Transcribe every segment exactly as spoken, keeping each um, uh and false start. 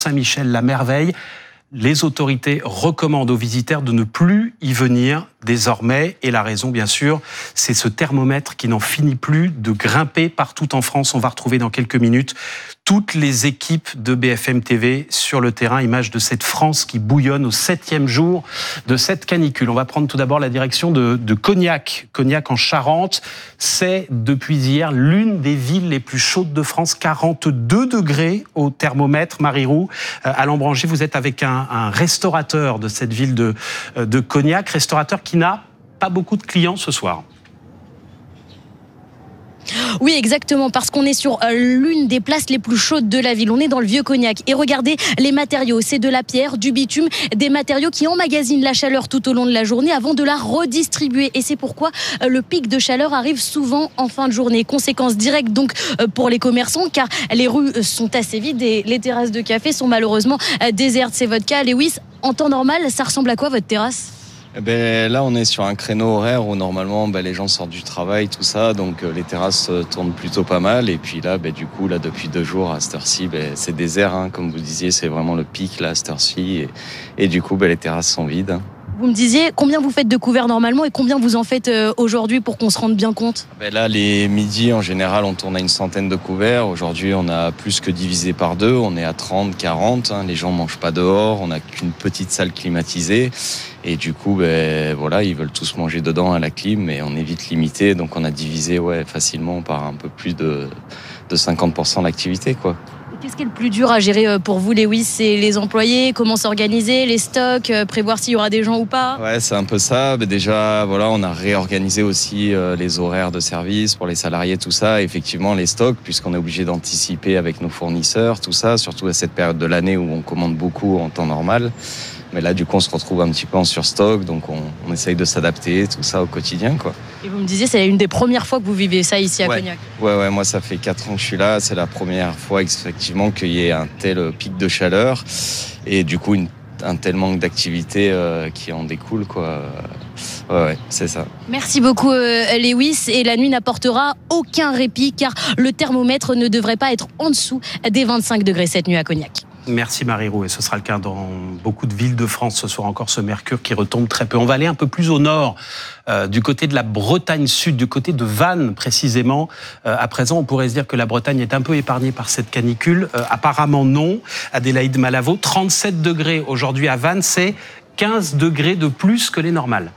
Saint-Michel-la-Merveille. Les autorités recommandent aux visiteurs de ne plus y venir désormais. Et la raison, bien sûr, c'est ce thermomètre qui n'en finit plus de grimper partout en France. On va retrouver dans quelques minutes toutes les équipes de B F M T V sur le terrain. Image de cette France qui bouillonne au septième jour de cette canicule. On va prendre tout d'abord la direction de, de Cognac. Cognac en Charente, c'est depuis hier l'une des villes les plus chaudes de France. quarante-deux degrés au thermomètre. Marie Roux, Alain Branger, vous êtes avec un, un restaurateur de cette ville de, de Cognac, restaurateur qui n'a pas beaucoup de clients ce soir. Oui, exactement, parce qu'on est sur l'une des places les plus chaudes de la ville. On est dans le vieux Cognac. Et regardez les matériaux. C'est de la pierre, du bitume, des matériaux qui emmagasinent la chaleur tout au long de la journée avant de la redistribuer. Et c'est pourquoi le pic de chaleur arrive souvent en fin de journée. Conséquence directe donc pour les commerçants, car les rues sont assez vides et les terrasses de café sont malheureusement désertes. C'est votre cas, Lewis. En temps normal, ça ressemble à quoi votre terrasse ? Eh ben, là, on est sur un créneau horaire où normalement ben, les gens sortent du travail, tout ça, donc euh, les terrasses euh, tournent plutôt pas mal. Et puis là, ben, du coup, là, depuis deux jours à cette heure-ci, ben, c'est désert, hein, comme vous disiez, c'est vraiment le pic là à cette heure-ci. Et, et du coup, ben, les terrasses sont vides. Hein. Vous me disiez combien vous faites de couverts normalement et combien vous en faites euh, aujourd'hui pour qu'on se rende bien compte ? Ben là, les midis, en général, on tourne à une centaine de couverts. Aujourd'hui, on a plus que divisé par deux. On est à trente, quarante. Hein. Les gens mangent pas dehors. On n'a qu'une petite salle climatisée. Et du coup, ben, voilà, ils veulent tous manger dedans à la clim, mais on est vite limité. Donc, on a divisé ouais, facilement par un peu plus de, de cinquante pour cent l'activité, quoi. Qu'est-ce qui est le plus dur à gérer pour vous, Lewis ? C'est les employés, comment s'organiser, les stocks, prévoir s'il y aura des gens ou pas ? Ouais, c'est un peu ça. Mais déjà, voilà, on a réorganisé aussi les horaires de service pour les salariés, tout ça. Et effectivement, les stocks, puisqu'on est obligé d'anticiper avec nos fournisseurs, tout ça, surtout à cette période de l'année où on commande beaucoup en temps normal. Mais là, du coup, on se retrouve un petit peu en surstock, donc on, on essaye de s'adapter, tout ça au quotidien, quoi. Et vous me disiez, c'est une des premières fois que vous vivez ça ici à ouais. Cognac. Ouais, ouais, moi, ça fait quatre ans que je suis là. C'est la première fois, effectivement, qu'il y ait un tel pic de chaleur et du coup, une, un tel manque d'activité euh, qui en découle, quoi. Ouais, ouais, c'est ça. Merci beaucoup, euh, Lewis. Et la nuit n'apportera aucun répit, car le thermomètre ne devrait pas être en dessous des vingt-cinq degrés cette nuit à Cognac. Merci Marie Roux, et ce sera le cas dans beaucoup de villes de France ce soir encore, ce mercure qui retombe très peu. On va aller un peu plus au nord, euh, du côté de la Bretagne Sud, du côté de Vannes précisément. Euh, à présent, on pourrait se dire que la Bretagne est un peu épargnée par cette canicule. Euh, apparemment non. Adélaïde Malavo, trente-sept degrés aujourd'hui à Vannes, c'est quinze degrés de plus que les normales.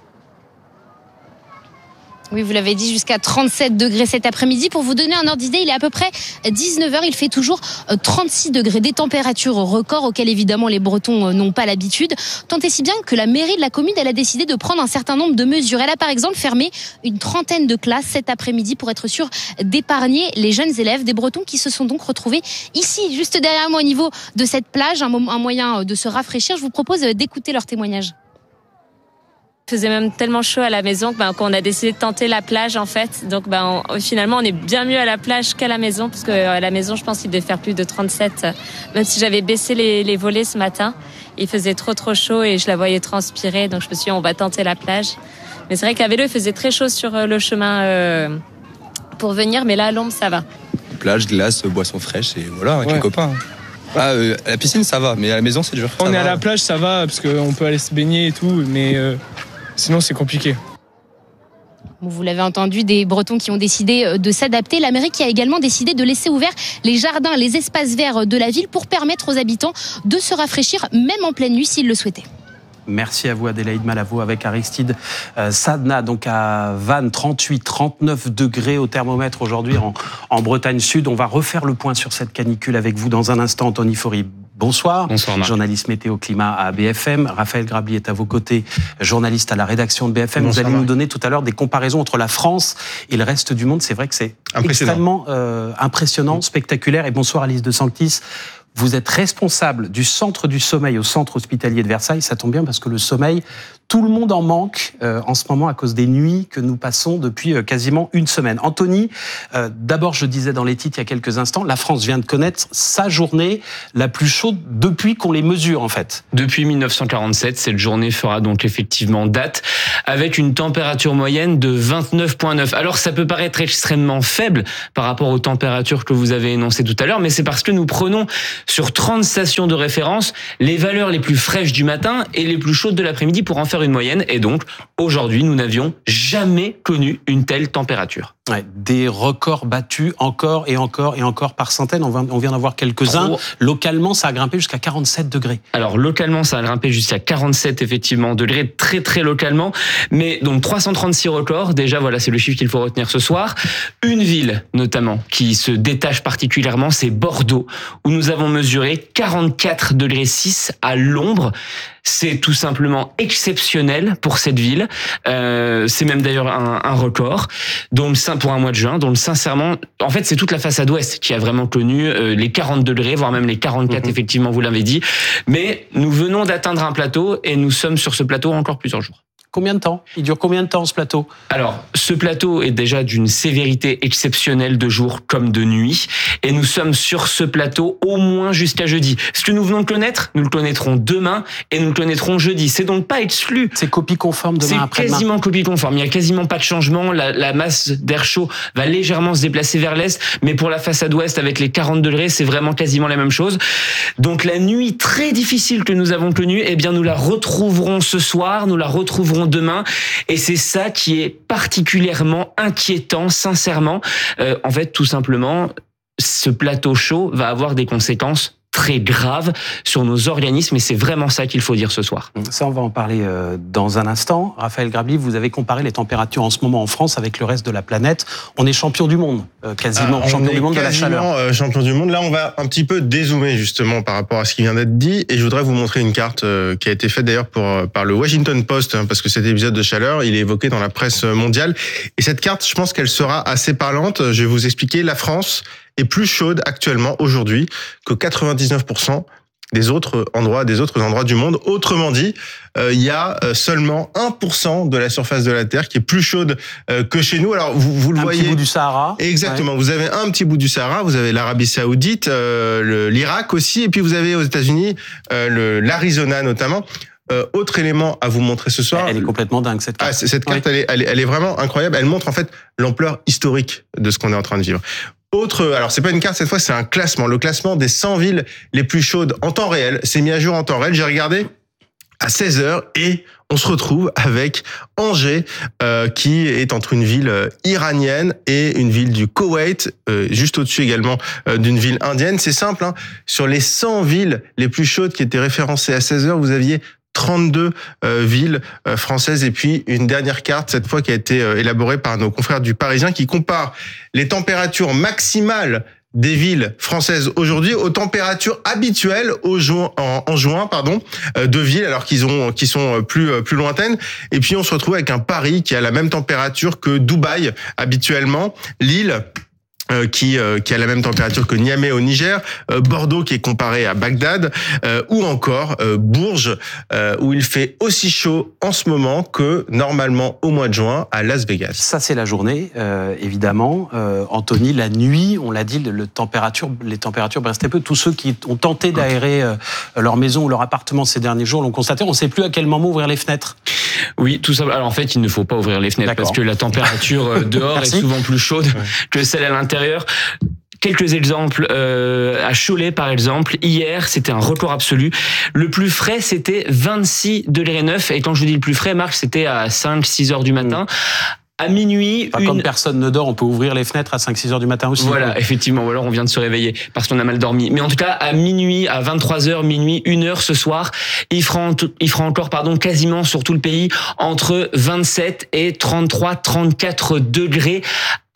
Oui, vous l'avez dit, jusqu'à trente-sept degrés cet après-midi. Pour vous donner un ordre d'idée, il est à peu près dix-neuf heures. Il fait toujours trente-six degrés, des températures records auxquelles évidemment les Bretons n'ont pas l'habitude. Tant et si bien que la mairie de la commune, elle a décidé de prendre un certain nombre de mesures. Elle a par exemple fermé une trentaine de classes cet après-midi pour être sûre d'épargner les jeunes élèves, des Bretons qui se sont donc retrouvés ici, juste derrière moi au niveau de cette plage, un moyen de se rafraîchir. Je vous propose d'écouter leur témoignage. Il faisait même tellement chaud à la maison que, ben, qu'on a décidé de tenter la plage en fait. Donc ben, on, finalement on est bien mieux à la plage qu'à la maison, parce qu'à la maison je pense qu'il devait faire plus de trente-sept. Même si j'avais baissé les, les volets ce matin, il faisait trop trop chaud et je la voyais transpirer. Donc je me suis dit on va tenter la plage. Mais c'est vrai qu'à vélo il faisait très chaud sur le chemin euh, pour venir, mais là à l'ombre ça va. Plage, glace, boisson fraîche et voilà, avec ouais. les copains. Ah, euh, à la piscine ça va, mais à la maison c'est dur. On ça est va. À la plage ça va parce qu'on peut aller se baigner et tout, mais euh, sinon c'est compliqué. Vous l'avez entendu, des Bretons qui ont décidé de s'adapter. La mairie qui a également décidé de laisser ouverts les jardins, les espaces verts de la ville pour permettre aux habitants de se rafraîchir même en pleine nuit s'ils le souhaitaient. Merci à vous Adélaïde Malavo avec Aristide euh, Sadna, donc à Vannes, trente-huit, trente-neuf degrés au thermomètre aujourd'hui en, en Bretagne Sud. On va refaire le point sur cette canicule avec vous dans un instant. Anthony Faury, bonsoir. Bonsoir Marc. Journaliste météo climat à B F M. Raphaël Grabli est à vos côtés, journaliste à la rédaction de B F M. Bonsoir, vous allez Marc. Nous donner tout à l'heure des comparaisons entre la France et le reste du monde. C'est vrai que c'est extrêmement euh, impressionnant, spectaculaire. Et bonsoir Alice de Sanctis. Vous êtes responsable du centre du sommeil au centre hospitalier de Versailles. Ça tombe bien parce que le sommeil, Tout le monde en manque euh, en ce moment à cause des nuits que nous passons depuis euh, quasiment une semaine. Anthony, euh, d'abord je disais dans les titres il y a quelques instants, la France vient de connaître sa journée la plus chaude depuis qu'on les mesure en fait. Depuis mille neuf cent quarante-sept, cette journée fera donc effectivement date avec une température moyenne de vingt-neuf virgule neuf. Alors ça peut paraître extrêmement faible par rapport aux températures que vous avez énoncées tout à l'heure, mais c'est parce que nous prenons sur trente stations de référence les valeurs les plus fraîches du matin et les plus chaudes de l'après-midi pour en faire une moyenne. Et donc, aujourd'hui, nous n'avions jamais connu une telle température. Ouais, des records battus encore et encore et encore par centaines. On vient, on vient d'en voir quelques-uns. Oh. Localement, ça a grimpé jusqu'à quarante-sept degrés. Alors, localement, ça a grimpé jusqu'à quarante-sept, effectivement, degrés, très, très localement. Mais donc, trois cent trente-six records. Déjà, voilà, c'est le chiffre qu'il faut retenir ce soir. Une ville, notamment, qui se détache particulièrement, c'est Bordeaux, où nous avons mesuré quarante-quatre degrés six à l'ombre. C'est tout simplement exceptionnel pour cette ville. Euh, c'est même d'ailleurs un, un record. Donc, pour un mois de juin, donc sincèrement, en fait, c'est toute la façade ouest qui a vraiment connu euh, les quarante degrés, voire même les quarante-quatre, mmh. effectivement, vous l'avez dit. Mais nous venons d'atteindre un plateau et nous sommes sur ce plateau encore plusieurs jours. Combien de temps ? Il dure combien de temps ce plateau ? Alors, ce plateau est déjà d'une sévérité exceptionnelle de jour comme de nuit. Et nous sommes sur ce plateau au moins jusqu'à jeudi. Ce que nous venons de connaître, nous le connaîtrons demain et nous le connaîtrons jeudi. C'est donc pas exclu. C'est copie conforme demain après-demain. C'est quasiment copie conforme. Il n'y a quasiment pas de changement. La, la masse d'air chaud va légèrement se déplacer vers l'est. Mais pour la façade ouest, avec les quarante degrés, c'est vraiment quasiment la même chose. Donc la nuit très difficile que nous avons connue, eh bien nous la retrouverons ce soir. Nous la retrouverons demain, et c'est ça qui est particulièrement inquiétant, sincèrement. Euh, en fait, tout simplement, ce plateau chaud va avoir des conséquences très graves sur nos organismes, et c'est vraiment ça qu'il faut dire ce soir. Ça, on va en parler euh, dans un instant. Raphaël Grabli, vous avez comparé les températures en ce moment en France avec le reste de la planète. On est champion du monde, euh, quasiment ah, champion du monde de la chaleur. Euh, champion du monde. Là, on va un petit peu dézoomer justement par rapport à ce qui vient d'être dit, et je voudrais vous montrer une carte euh, qui a été faite d'ailleurs pour, par le Washington Post, hein, parce que cet épisode de chaleur, il est évoqué dans la presse mondiale. Et cette carte, je pense qu'elle sera assez parlante. Je vais vous expliquer. La France est plus chaude actuellement aujourd'hui que quatre-vingt-dix-neuf pour cent des autres endroits, des autres endroits du monde. Autrement dit, euh, il y a seulement un pour cent de la surface de la Terre qui est plus chaude euh, que chez nous. Alors vous, vous le un voyez. Un petit bout du Sahara. Exactement. Ouais. Vous avez un petit bout du Sahara. Vous avez l'Arabie Saoudite, euh, le, l'Irak aussi, et puis vous avez aux États-Unis euh, le, l'Arizona notamment. Euh, autre élément à vous montrer ce soir. Elle est complètement dingue cette carte. Ah, cette carte, oui. elle, est, elle, est, elle est vraiment incroyable. Elle montre en fait l'ampleur historique de ce qu'on est en train de vivre. Autre, alors c'est pas une carte cette fois, c'est un classement. Le classement des cent villes les plus chaudes en temps réel. C'est mis à jour en temps réel. J'ai regardé à seize heures et on se retrouve avec Angers, euh, qui est entre une ville iranienne et une ville du Koweït, euh, juste au-dessus également euh, d'une ville indienne. C'est simple, hein. Sur les cent villes les plus chaudes qui étaient référencées à seize heures, vous aviez trente-deux euh, villes euh, françaises, et puis une dernière carte cette fois qui a été euh, élaborée par nos confrères du Parisien, qui compare les températures maximales des villes françaises aujourd'hui aux températures habituelles au juin, en, en juin pardon euh, de villes alors qu'ils ont qui sont plus euh, plus lointaines. Et puis on se retrouve avec un Paris qui a la même température que Dubaï habituellement, Lille Euh, qui euh, qui a la même température que Niamey au Niger, euh, Bordeaux qui est comparé à Bagdad, euh, ou encore euh, Bourges euh, où il fait aussi chaud en ce moment que normalement au mois de juin à Las Vegas. Ça c'est la journée, euh, évidemment. Euh, Anthony, la nuit, on l'a dit, le, le température, les températures restaient peu. Tous ceux qui ont tenté d'aérer euh, leur maison ou leur appartement ces derniers jours l'ont constaté. On ne sait plus à quel moment ouvrir les fenêtres. Oui, tout ça. Alors en fait, il ne faut pas ouvrir les fenêtres. D'accord. Parce que la température dehors est souvent plus chaude ouais. que celle à l'intérieur. Quelques exemples, euh, à Cholet par exemple, hier c'était un record absolu. Le plus frais c'était vingt-six degrés neuf, et quand je vous dis le plus frais, Marc, c'était à cinq six heures du matin. Mmh. À minuit, enfin, une... Quand personne ne dort, on peut ouvrir les fenêtres à cinq six heures du matin aussi. Voilà, ouais. Effectivement, ou alors on vient de se réveiller parce qu'on a mal dormi. Mais en tout cas, à minuit, à vingt-trois heures, minuit, une heure ce soir, il fera, il fera encore, pardon, quasiment sur tout le pays, entre vingt-sept et trente-trois, trente-quatre degrés.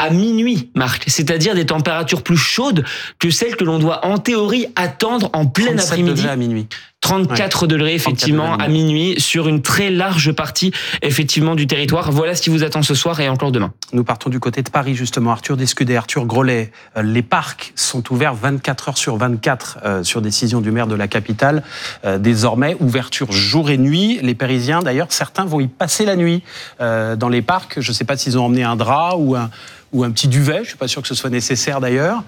à minuit, Marc. C'est-à-dire des températures plus chaudes que celles que l'on doit en théorie attendre en plein après-midi. degrés à minuit. trente-quatre ouais. degrés effectivement trente-quatre degrés à minuit sur une très large partie effectivement du territoire. Voilà ce qui vous attend ce soir et encore demain. Nous partons du côté de Paris justement. Arthur Descudé, Arthur Grolet. Euh, les parcs sont ouverts vingt-quatre heures sur vingt-quatre euh, sur décision du maire de la capitale. Euh, désormais, ouverture jour et nuit. Les Parisiens d'ailleurs, certains vont y passer la nuit euh, dans les parcs. Je ne sais pas s'ils ont emmené un drap ou un, ou un petit duvet. Je ne suis pas sûr que ce soit nécessaire d'ailleurs.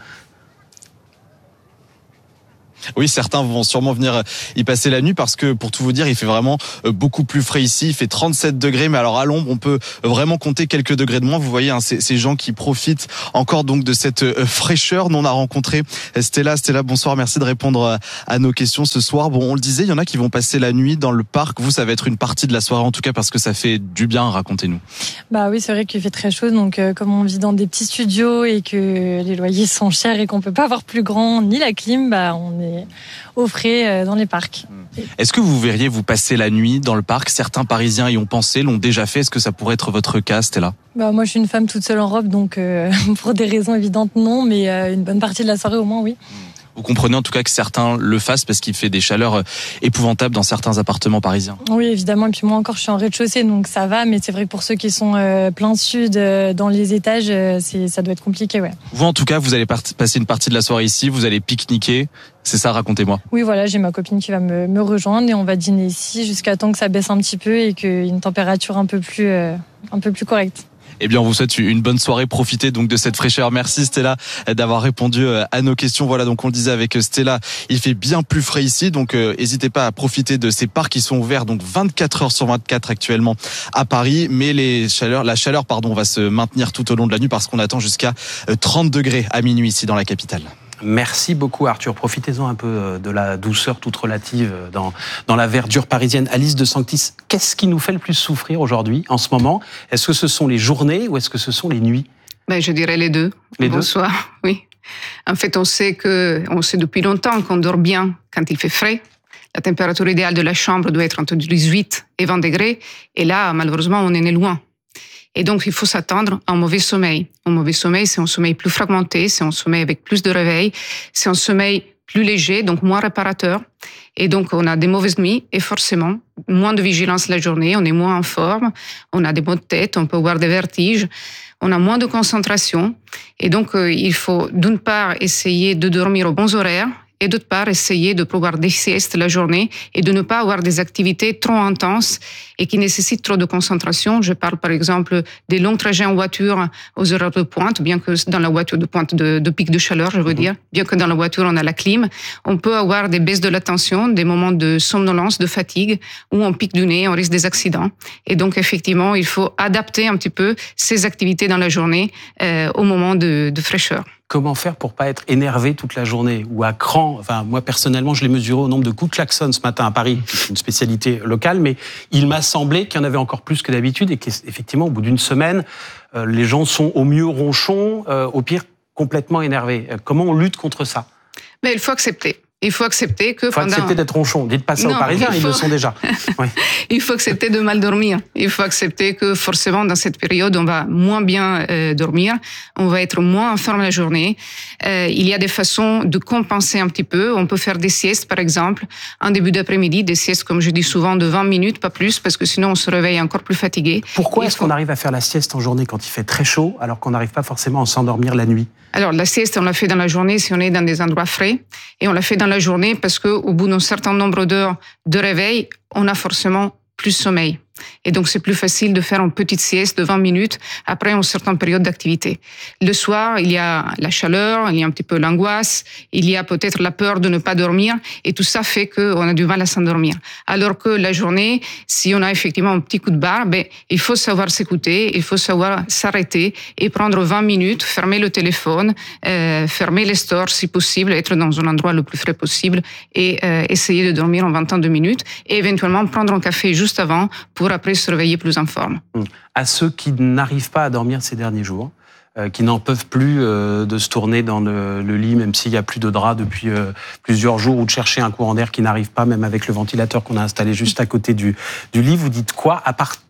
Oui, certains vont sûrement venir y passer la nuit parce que, pour tout vous dire, il fait vraiment beaucoup plus frais ici. Il fait trente-sept degrés, mais alors à l'ombre, on peut vraiment compter quelques degrés de moins. Vous voyez, hein, ces, ces gens qui profitent encore donc de cette fraîcheur. Nous, on a rencontré Stella. Stella, bonsoir. Merci de répondre à nos questions ce soir. Bon, on le disait, il y en a qui vont passer la nuit dans le parc. Vous, ça va être une partie de la soirée, en tout cas, parce que ça fait du bien. Racontez-nous. Bah oui, c'est vrai qu'il fait très chaud. Donc, euh, comme on vit dans des petits studios et que les loyers sont chers et qu'on peut pas avoir plus grand ni la clim, bah on est au frais dans les parcs. Est-ce que vous verriez vous passer la nuit dans le parc? Certains Parisiens y ont pensé, l'ont déjà fait. Est-ce que ça pourrait être votre cas, Stella? Bah moi, je suis une femme toute seule en robe, donc euh, pour des raisons évidentes, non. Mais euh, une bonne partie de la soirée, au moins, oui. Vous comprenez en tout cas que certains le fassent parce qu'il fait des chaleurs épouvantables dans certains appartements parisiens. Oui, évidemment. Et puis moi encore, je suis en rez-de-chaussée, donc ça va. Mais c'est vrai que pour ceux qui sont euh, plein sud, euh, dans les étages, euh, c'est, ça doit être compliqué, ouais. Vous, en tout cas, vous allez part- passer une partie de la soirée ici, vous allez pique-niquer. C'est ça, racontez-moi. Oui, voilà, j'ai ma copine qui va me, me rejoindre et on va dîner ici jusqu'à temps que ça baisse un petit peu et qu'il y ait une température un peu plus, euh, un peu plus correcte. Eh bien, on vous souhaite une bonne soirée. Profitez donc de cette fraîcheur. Merci Stella d'avoir répondu à nos questions. Voilà, donc on le disait avec Stella, il fait bien plus frais ici. Donc, n'hésitez euh, pas à profiter de ces parcs qui sont ouverts donc vingt-quatre heures sur vingt-quatre actuellement à Paris. Mais les chaleurs, la chaleur, pardon, va se maintenir tout au long de la nuit parce qu'on attend jusqu'à trente degrés à minuit ici dans la capitale. Merci beaucoup Arthur. Profitez-en un peu de la douceur toute relative dans, dans la verdure parisienne. Alice de Sanctis, qu'est-ce qui nous fait le plus souffrir aujourd'hui, en ce moment? Est-ce que ce sont les journées ou est-ce que ce sont les nuits? Ben, je dirais les deux. Les Bonsoir, deux oui. En fait, on sait, que, on sait depuis longtemps qu'on dort bien quand il fait frais. La température idéale de la chambre doit être entre dix-huit et vingt degrés. Et là, malheureusement, on en est loin. Et donc, il faut s'attendre à un mauvais sommeil. Un mauvais sommeil, c'est un sommeil plus fragmenté, c'est un sommeil avec plus de réveil, c'est un sommeil plus léger, donc moins réparateur. Et donc, on a des mauvaises nuits et forcément, moins de vigilance la journée, on est moins en forme, on a des maux de tête, on peut avoir des vertiges, on a moins de concentration. Et donc, euh, il faut d'une part essayer de dormir aux bons horaires, et d'autre part, essayer de pouvoir des siestes la journée et de ne pas avoir des activités trop intenses et qui nécessitent trop de concentration. Je parle par exemple des longs trajets en voiture aux heures de pointe, bien que dans la voiture de pointe de, de pic de chaleur, je veux dire, bien que dans la voiture on a la clim, on peut avoir des baisses de la tension, des moments de somnolence, de fatigue, où on pique du nez, on risque des accidents. Et donc effectivement, il faut adapter un petit peu ces activités dans la journée euh, au moment de, de fraîcheur. Comment faire pour pas être énervé toute la journée ou à cran? Enfin, moi personnellement, je l'ai mesuré au nombre de coups de klaxon ce matin à Paris, c'est une spécialité locale, mais il m'a semblé qu'il y en avait encore plus que d'habitude et qu'effectivement, au bout d'une semaine, euh, les gens sont au mieux ronchons, euh, au pire complètement énervés. Comment on lutte contre ça? Mais il faut accepter. Il faut accepter que il faut pendant... accepter d'être ronchon. Dites pas ça non, aux Parisiens, faut... ils le sont déjà. Oui. Il faut accepter de mal dormir. Il faut accepter que forcément, dans cette période, on va moins bien euh, dormir. On va être moins en forme la journée. Euh, il y a des façons de compenser un petit peu. On peut faire des siestes, par exemple, en début d'après-midi. Des siestes, comme je dis souvent, de vingt minutes, pas plus, parce que sinon, on se réveille encore plus fatigué. Pourquoi est-ce qu'on arrive à faire la sieste en journée quand il fait très chaud, alors qu'on n'arrive pas forcément à s'endormir la nuit? Alors, la sieste, on la fait dans la journée si on est dans des endroits frais. Et on la fait dans la journée parce que au bout d'un certain nombre d'heures de réveil, on a forcément plus sommeil. Et donc, c'est plus facile de faire une petite sieste de vingt minutes après une certaine période d'activité. Le soir, il y a la chaleur, il y a un petit peu l'angoisse, il y a peut-être la peur de ne pas dormir, et tout ça fait qu'on a du mal à s'endormir. Alors que la journée, si on a effectivement un petit coup de barre, ben, il faut savoir s'écouter, il faut savoir s'arrêter et prendre vingt minutes, fermer le téléphone, euh, fermer les stores si possible, être dans un endroit le plus frais possible et euh, essayer de dormir en vingt-deux minutes et éventuellement prendre un café juste avant pour après se réveiller plus en forme. À ceux qui n'arrivent pas à dormir ces derniers jours, euh, qui n'en peuvent plus euh, de se tourner dans le, le lit, même s'il n'y a plus de drap depuis euh, plusieurs jours, ou de chercher un courant d'air qui n'arrive pas, même avec le ventilateur qu'on a installé juste à côté du, du lit, vous dites quoi? À part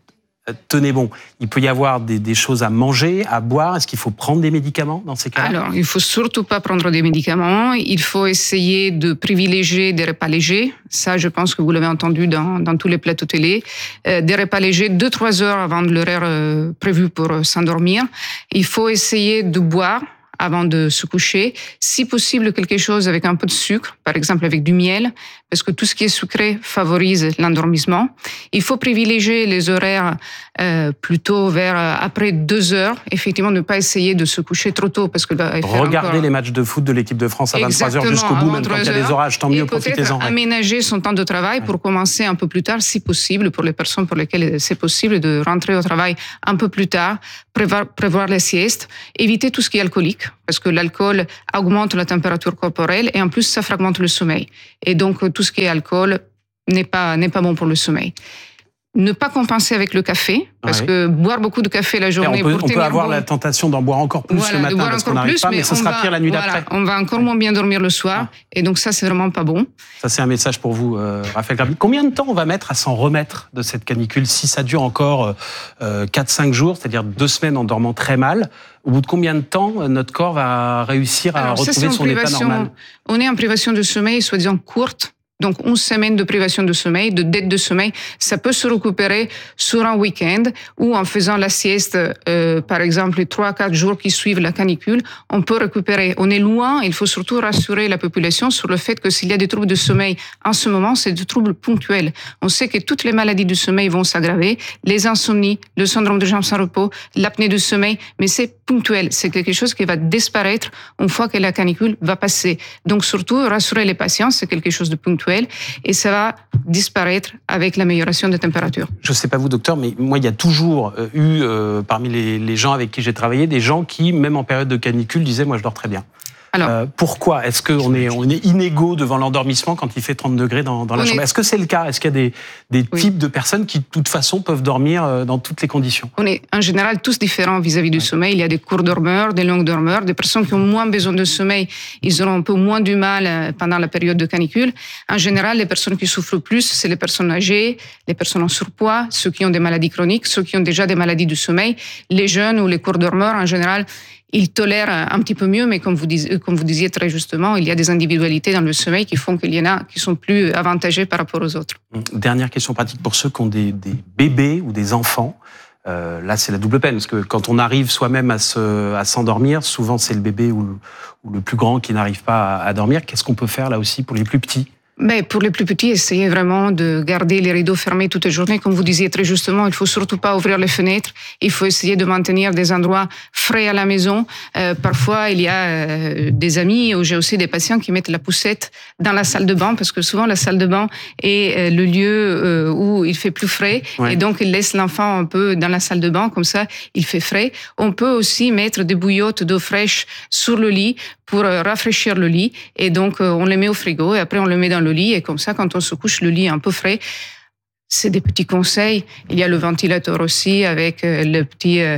tenez bon. Il peut y avoir des, des choses à manger, à boire. Est-ce qu'il faut prendre des médicaments dans ces cas-là? Alors, il ne faut surtout pas prendre des médicaments. Il faut essayer de privilégier des repas légers. Ça, je pense que vous l'avez entendu dans, dans tous les plateaux télé. Euh, des repas légers deux à trois heures avant l'horaire euh, prévu pour euh, s'endormir. Il faut essayer de boire avant de se coucher. Si possible, quelque chose avec un peu de sucre, par exemple avec du miel, parce que tout ce qui est sucré favorise l'endormissement. Il faut privilégier les horaires euh, plutôt vers après deux heures. Effectivement, ne pas essayer de se coucher trop tôt, parce que bah, regardez encore... les matchs de foot de l'équipe de France à vingt-trois heures jusqu'au bout, même quand il y a des orages. Tant mieux, profitez-en. Et aménager son temps de travail pour commencer un peu plus tard, si possible, pour les personnes pour lesquelles c'est possible de rentrer au travail un peu plus tard, prévoir, prévoir les siestes, éviter tout ce qui est alcoolique, parce que l'alcool augmente la température corporelle et en plus ça fragmente le sommeil. Et donc tout ce qui est alcool n'est pas n'est pas bon pour le sommeil. Ne pas compenser avec le café, parce ouais. que boire beaucoup de café la journée... Et on peut, pour on peut avoir bon, la tentation d'en boire encore plus voilà, le matin, parce qu'on n'arrive pas, mais, mais ce sera va, pire la nuit voilà, d'après. On va encore moins bien dormir le soir, ah. et donc ça, c'est vraiment pas bon. Ça, c'est un message pour vous, euh, Raphaël Grabi. Combien de temps on va mettre à s'en remettre de cette canicule? Si ça dure encore euh, quatre à cinq jours, c'est-à-dire deux semaines en dormant très mal, au bout de combien de temps notre corps va réussir à Alors, retrouver ça, son état normal? On est en privation de sommeil, soi-disant courte. Donc, une semaine de privation de sommeil, de dette de sommeil, ça peut se récupérer sur un week-end ou en faisant la sieste, euh, par exemple, les trois à quatre jours qui suivent la canicule, on peut récupérer. On est loin, il faut surtout rassurer la population sur le fait que s'il y a des troubles de sommeil en ce moment, c'est des troubles ponctuels. On sait que toutes les maladies du sommeil vont s'aggraver, les insomnies, le syndrome de jambes sans repos, l'apnée du sommeil, mais c'est ponctuel. C'est quelque chose qui va disparaître une fois que la canicule va passer. Donc, surtout, rassurer les patients, c'est quelque chose de ponctuel. Et ça va disparaître avec l'amélioration des températures. Je ne sais pas vous, docteur, mais moi, il y a toujours eu, euh, parmi les, les gens avec qui j'ai travaillé, des gens qui, même en période de canicule, disaient « moi, je dors très bien ». Alors, euh, pourquoi? Est-ce qu'on est, on est inégaux devant l'endormissement quand il fait trente degrés dans, dans la chambre? Est... Est-ce que c'est le cas? Est-ce qu'il y a des, des oui. types de personnes qui, de toute façon, peuvent dormir dans toutes les conditions? On est en général tous différents vis-à-vis du sommeil. Il y a des courts dormeurs, des longs dormeurs, des personnes qui ont moins besoin de sommeil. Ils auront un peu moins du mal pendant la période de canicule. En général, les personnes qui souffrent le plus, c'est les personnes âgées, les personnes en surpoids, ceux qui ont des maladies chroniques, ceux qui ont déjà des maladies du sommeil. Les jeunes ou les courts dormeurs, en général, ils tolèrent un petit peu mieux, mais comme vous, disiez, comme vous disiez très justement, il y a des individualités dans le sommeil qui font qu'il y en a qui sont plus avantagées par rapport aux autres. Dernière question pratique pour ceux qui ont des, des bébés ou des enfants. Euh, là, c'est la double peine, parce que quand on arrive soi-même à, se, à s'endormir, souvent c'est le bébé ou le, ou le plus grand qui n'arrive pas à, à dormir. Qu'est-ce qu'on peut faire là aussi pour les plus petits? Mais pour les plus petits, essayez vraiment de garder les rideaux fermés toute la journée. Comme vous disiez très justement, il faut surtout pas ouvrir les fenêtres. Il faut essayer de maintenir des endroits frais à la maison. Euh, parfois, il y a euh, des amis ou j'ai aussi des patients qui mettent la poussette dans la salle de bain parce que souvent la salle de bain est euh, le lieu euh, où il fait plus frais. Ouais. Et donc, ils laissent l'enfant un peu dans la salle de bain. Comme ça, il fait frais. On peut aussi mettre des bouillottes d'eau fraîche sur le lit pour euh, rafraîchir le lit. Et donc, euh, on les met au frigo et après, on le met dans le lit et comme ça, quand on se couche, le lit est un peu frais. C'est des petits conseils. Il y a le ventilateur aussi avec le petit euh,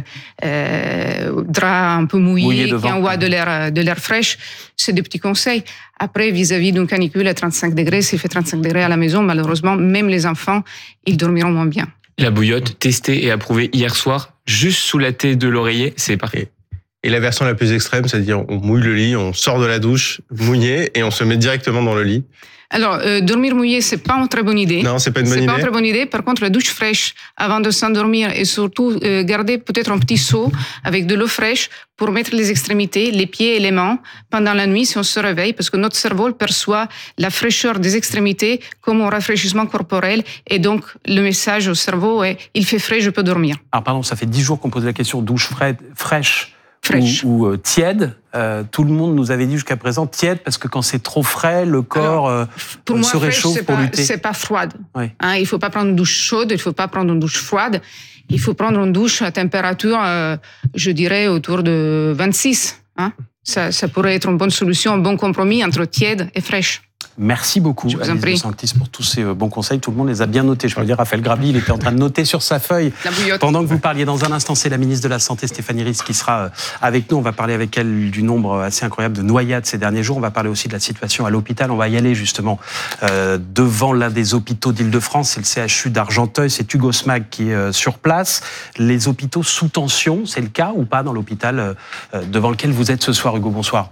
euh, drap un peu mouillé, mouillé qui envoie de l'air, de l'air fraîche. C'est des petits conseils. Après, vis-à-vis d'une canicule à trente-cinq degrés, s'il fait trente-cinq degrés à la maison, malheureusement, même les enfants, ils dormiront moins bien. La bouillotte, testée et approuvée hier soir, juste sous la tête de l'oreiller, c'est parfait. Et la version la plus extrême, c'est-à-dire on mouille le lit, on sort de la douche mouillé et on se met directement dans le lit. Alors, euh, dormir mouillé, c'est pas une très bonne idée. Non, c'est pas une bonne c'est idée. C'est pas une très bonne idée. Par contre, la douche fraîche avant de s'endormir et surtout euh, garder peut-être un petit seau avec de l'eau fraîche pour mettre les extrémités, les pieds et les mains pendant la nuit si on se réveille, parce que notre cerveau perçoit la fraîcheur des extrémités comme un rafraîchissement corporel et donc le message au cerveau est « il fait frais, je peux dormir ». Alors pardon, ça fait dix jours qu'on pose la question douche fraîche, fraîche. Fraîche. Ou, ou euh, tiède. Euh, tout le monde nous avait dit jusqu'à présent tiède parce que quand c'est trop frais, le corps Alors, pour euh, moi, se réchauffe fraîche, pour pas, lutter. C'est pas froide. Oui. Hein, il faut pas prendre une douche chaude, il faut pas prendre une douche froide. Il faut prendre une douche à température, euh, je dirais, autour de vingt-six. Hein. Ça, ça pourrait être une bonne solution, un bon compromis entre tiède et fraîche. Merci beaucoup, Alice de Sanctis, pour tous ces bons conseils. Tout le monde les a bien notés. Je peux dire, Raphaël Grabli, il était en train de noter sur sa feuille pendant que vous parliez. Dans un instant, c'est la ministre de la Santé, Stéphanie Rist, qui sera avec nous. On va parler avec elle du nombre assez incroyable de noyades ces derniers jours. On va parler aussi de la situation à l'hôpital. On va y aller justement euh, devant l'un des hôpitaux d'Île-de-France. C'est le C H U d'Argenteuil. C'est Hugo Smag qui est euh, sur place. Les hôpitaux sous tension, c'est le cas ou pas dans l'hôpital euh, devant lequel vous êtes ce soir, Hugo? Bonsoir.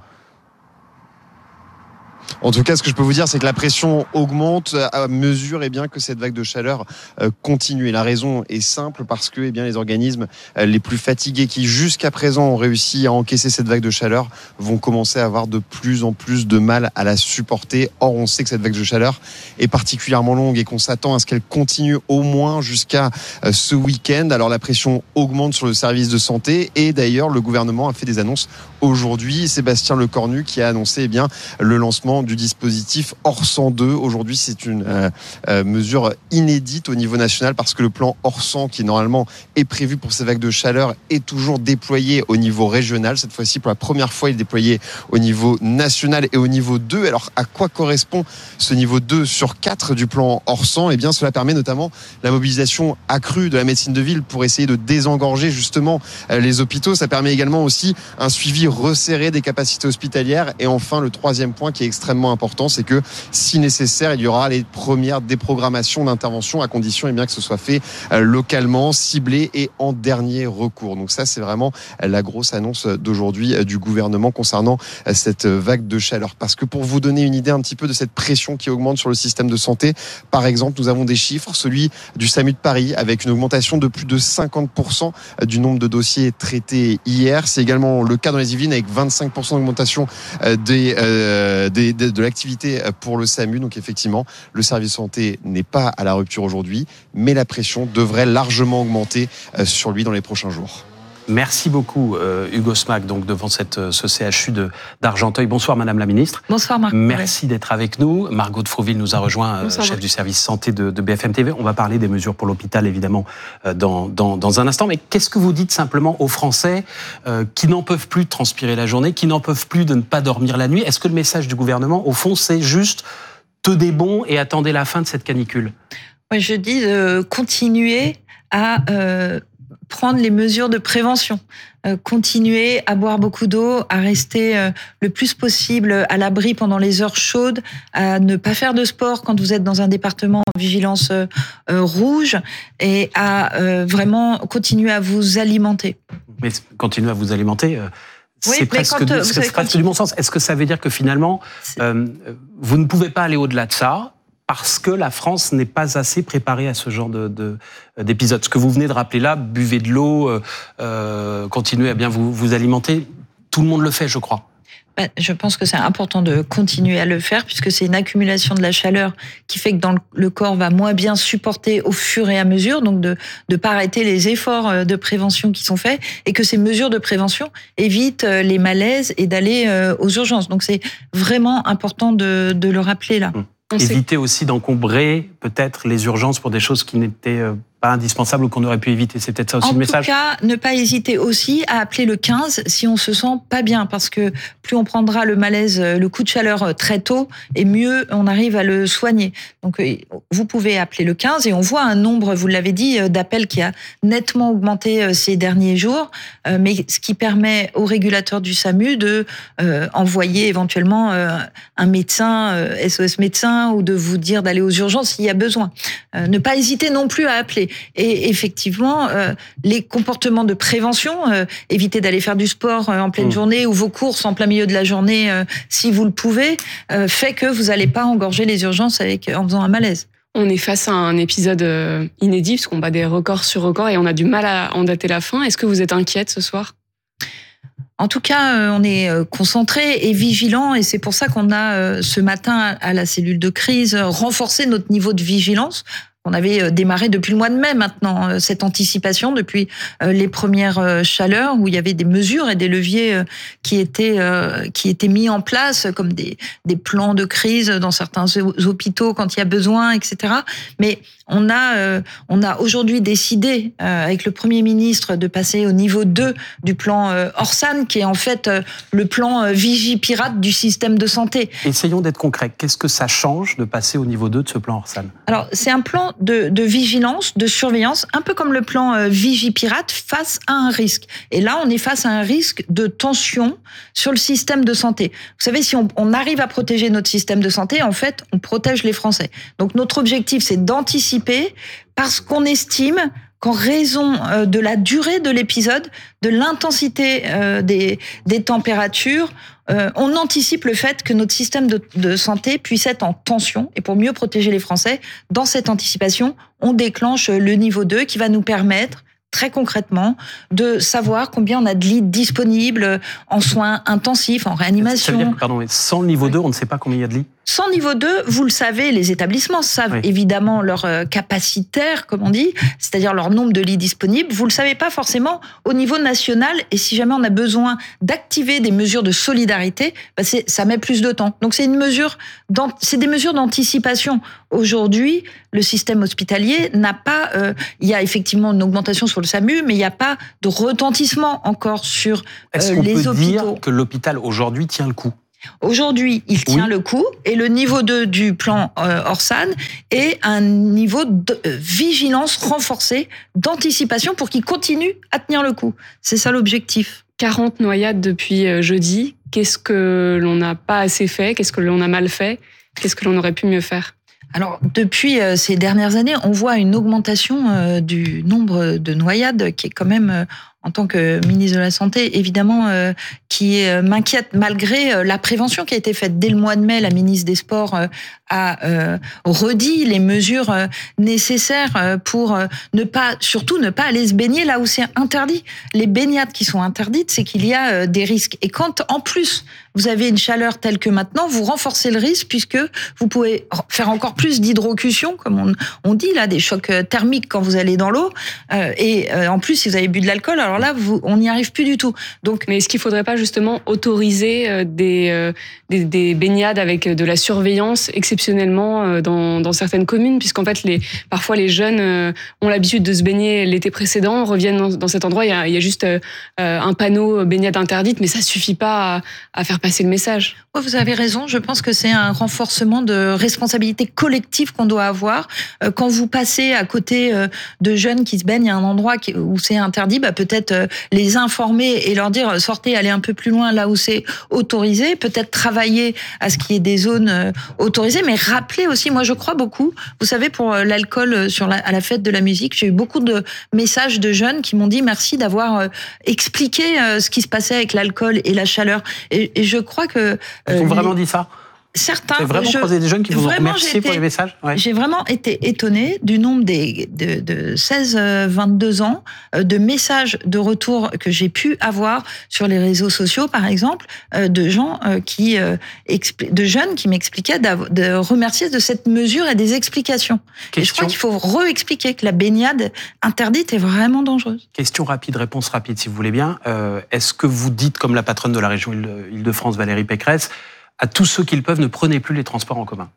En tout cas, ce que je peux vous dire, c'est que la pression augmente à mesure eh bien, que cette vague de chaleur euh, continue. Et la raison est simple, parce que eh bien, les organismes euh, les plus fatigués qui jusqu'à présent ont réussi à encaisser cette vague de chaleur vont commencer à avoir de plus en plus de mal à la supporter. Or, on sait que cette vague de chaleur est particulièrement longue et qu'on s'attend à ce qu'elle continue au moins jusqu'à euh, ce week-end. Alors la pression augmente sur le service de santé et d'ailleurs le gouvernement a fait des annonces aujourd'hui. Sébastien Lecornu qui a annoncé eh bien, le lancement du dispositif Orsan deux. Aujourd'hui, c'est une euh, euh, mesure inédite au niveau national parce que le plan Orsan, qui normalement est prévu pour ces vagues de chaleur, est toujours déployé au niveau régional. Cette fois-ci, pour la première fois, il est déployé au niveau national et au niveau deux. Alors, à quoi correspond ce niveau deux sur quatre du plan Orsan? Eh bien, cela permet notamment la mobilisation accrue de la médecine de ville pour essayer de désengorger justement les hôpitaux. Ça permet également aussi un suivi resserré des capacités hospitalières. Et enfin, le troisième point qui est extrêmement important, c'est que si nécessaire, il y aura les premières déprogrammations d'intervention à condition eh bien, que ce soit fait localement, ciblé et en dernier recours. Donc ça, c'est vraiment la grosse annonce d'aujourd'hui du gouvernement concernant cette vague de chaleur. Parce que pour vous donner une idée un petit peu de cette pression qui augmente sur le système de santé, par exemple, nous avons des chiffres, celui du SAMU de Paris, avec une augmentation de plus de cinquante pour cent du nombre de dossiers traités hier. C'est également le cas dans les Yvelines, avec vingt-cinq pour cent d'augmentation des, euh, des, des, de l'activité pour le SAMU. Donc effectivement, le service santé n'est pas à la rupture aujourd'hui, mais la pression devrait largement augmenter sur lui dans les prochains jours. Merci beaucoup, euh, Hugo Smag, donc devant cette, ce C H U de, d'Argenteuil. Bonsoir, Madame la Ministre. Bonsoir, Marc. Merci d'être avec nous. Margot de Frouville nous a rejoint, euh, chef du service santé de, de B F M T V. On va parler des mesures pour l'hôpital, évidemment, euh, dans, dans, dans un instant. Mais qu'est-ce que vous dites simplement aux Français euh, qui n'en peuvent plus de transpirer la journée, qui n'en peuvent plus de ne pas dormir la nuit? Est-ce que le message du gouvernement, au fond, c'est juste tenez bon et attendez la fin de cette canicule? Moi, je dis de continuer à... Euh prendre les mesures de prévention, euh, continuer à boire beaucoup d'eau, à rester euh, le plus possible à l'abri pendant les heures chaudes, à ne pas faire de sport quand vous êtes dans un département en vigilance euh, euh, rouge et à euh, vraiment continuer à vous alimenter. Mais continuer à vous alimenter, euh, oui, c'est presque, quand, du, c'est savez, presque quand... du bon sens. Est-ce que ça veut dire que finalement, euh, vous ne pouvez pas aller au-delà de ça parce que la France n'est pas assez préparée à ce genre de, de, d'épisode? Ce que vous venez de rappeler là, buvez de l'eau, euh, continuez à bien vous, vous alimenter, tout le monde le fait, je crois. Ben, je pense que c'est important de continuer à le faire puisque c'est une accumulation de la chaleur qui fait que dans le, le corps va moins bien supporter au fur et à mesure, donc de ne pas arrêter les efforts de prévention qui sont faits et que ces mesures de prévention évitent les malaises et d'aller aux urgences. Donc c'est vraiment important de, de le rappeler là. Mmh. Éviter aussi d'encombrer peut-être les urgences pour des choses qui n'étaient pas indispensables ou qu'on aurait pu éviter. C'est peut-être ça aussi en le message. En tout cas, ne pas hésiter aussi à appeler le quinze si on se sent pas bien, parce que plus on prendra le malaise, le coup de chaleur très tôt, et mieux on arrive à le soigner. Donc vous pouvez appeler le quinze et on voit un nombre, vous l'avez dit, d'appels qui a nettement augmenté ces derniers jours, mais ce qui permet au régulateur du SAMU de euh, envoyer éventuellement euh, un médecin, euh, S O S médecin, ou de vous dire d'aller aux urgences s'il y a besoin. Euh, ne pas hésiter non plus à appeler. Et effectivement, euh, les comportements de prévention, euh, éviter d'aller faire du sport euh, en pleine mmh. journée ou vos courses en plein milieu de la journée, euh, si vous le pouvez, euh, fait que vous n'allez pas engorger les urgences avec, en faisant un malaise. On est face à un épisode euh, inédit, parce qu'on bat des records sur records et on a du mal à en dater la fin. Est-ce que vous êtes inquiète ce soir ? En tout cas, on est concentré et vigilant, et c'est pour ça qu'on a ce matin à la cellule de crise renforcé notre niveau de vigilance. On avait démarré depuis le mois de mai maintenant, cette anticipation depuis les premières chaleurs où il y avait des mesures et des leviers qui étaient, qui étaient mis en place comme des, des plans de crise dans certains hôpitaux quand il y a besoin, et cetera. Mais on a, on a aujourd'hui décidé avec le Premier ministre de passer au niveau deux du plan Orsan, qui est en fait le plan Vigipirate du système de santé. Essayons d'être concrets. Qu'est-ce que ça change de passer au niveau deux de ce plan Orsan ? Alors, c'est un plan de, de vigilance, de surveillance, un peu comme le plan euh, Vigipirate face à un risque. Et là, on est face à un risque de tension sur le système de santé. Vous savez, si on, on arrive à protéger notre système de santé, en fait, on protège les Français. Donc, notre objectif, c'est d'anticiper parce qu'on estime qu'en raison de la durée de l'épisode, de l'intensité des, des températures, euh, on anticipe le fait que notre système de, de santé puisse être en tension. Et pour mieux protéger les Français, dans cette anticipation, on déclenche le niveau deux qui va nous permettre très concrètement, de savoir combien on a de lits disponibles en soins intensifs, en réanimation. Ça veut dire, pardon, mais sans le niveau deux, on ne sait pas combien il y a de lits ? Sans niveau deux, vous le savez, les établissements savent oui. évidemment leur capacitaire, comme on dit, c'est-à-dire leur nombre de lits disponibles. Vous le savez pas forcément au niveau national. Et si jamais on a besoin d'activer des mesures de solidarité, bah c'est, ça met plus de temps. Donc c'est une mesure, c'est des mesures d'anticipation. Aujourd'hui, le système hospitalier n'a pas, euh, il y a effectivement une augmentation sur le SAMU, mais il n'y a pas de retentissement encore sur euh, Est-ce qu'on les peut hôpitaux. dire que l'hôpital aujourd'hui tient le coup ? Aujourd'hui, il tient oui. le coup et le niveau deux du plan euh, Orsan est un niveau de euh, vigilance renforcée, d'anticipation pour qu'il continue à tenir le coup. C'est ça l'objectif. quarante noyades depuis euh, jeudi. Qu'est-ce que l'on n'a pas assez fait ? Qu'est-ce que l'on a mal fait ? Qu'est-ce que l'on aurait pu mieux faire ? Alors, depuis euh, ces dernières années, on voit une augmentation euh, du nombre de noyades qui est quand même... Euh, en tant que ministre de la Santé, évidemment, euh, qui euh, m'inquiète malgré euh, la prévention qui a été faite dès le mois de mai. La ministre des Sports euh, a euh, redit les mesures euh, nécessaires euh, pour euh, ne pas, surtout ne pas aller se baigner là où c'est interdit. Les baignades qui sont interdites, c'est qu'il y a euh, des risques. Et quand, en plus, vous avez une chaleur telle que maintenant, vous renforcez le risque puisque vous pouvez faire encore plus d'hydrocution, comme on, on dit là, des chocs thermiques quand vous allez dans l'eau. Euh, et euh, en plus, si vous avez bu de l'alcool, alors là, vous, on n'y arrive plus du tout. Donc, mais est-ce qu'il ne faudrait pas justement autoriser des, euh, des, des baignades avec de la surveillance exceptionnellement euh, dans, dans certaines communes, puisqu'en fait, les, parfois les jeunes euh, ont l'habitude de se baigner l'été précédent, reviennent dans, dans cet endroit, il y a, il y a juste euh, un panneau baignade interdite, mais ça ne suffit pas à, à faire passer le message. Oui, vous avez raison. Je pense que c'est un renforcement de responsabilité collective qu'on doit avoir. Euh, quand vous passez à côté euh, de jeunes qui se baignent à un endroit qui, où c'est interdit, bah, peut-être les informer et leur dire sortez, allez un peu plus loin là où c'est autorisé, peut-être travailler à ce qu'il y ait des zones autorisées, mais rappeler aussi, moi je crois beaucoup, vous savez, pour l'alcool sur la, à la fête de la musique, j'ai eu beaucoup de messages de jeunes qui m'ont dit merci d'avoir expliqué ce qui se passait avec l'alcool et la chaleur. Et, et je crois que... Ils ont euh, vraiment dit ça ? Certains. Vous avez vraiment je, croisé des jeunes qui vous ont remercié pour les messages ? Ouais. J'ai vraiment été étonnée du nombre des, de, de seize à vingt-deux ans, de messages de retour que j'ai pu avoir sur les réseaux sociaux, par exemple, de gens qui, de jeunes qui m'expliquaient de remercier de cette mesure et des explications. Question. Et je crois qu'il faut re-expliquer que la baignade interdite est vraiment dangereuse. Question rapide, réponse rapide, si vous voulez bien. Euh, est-ce que vous dites, comme la patronne de la région Île-de-France, Valérie Pécresse, à tous ceux qui le peuvent, ne prenez plus les transports en commun?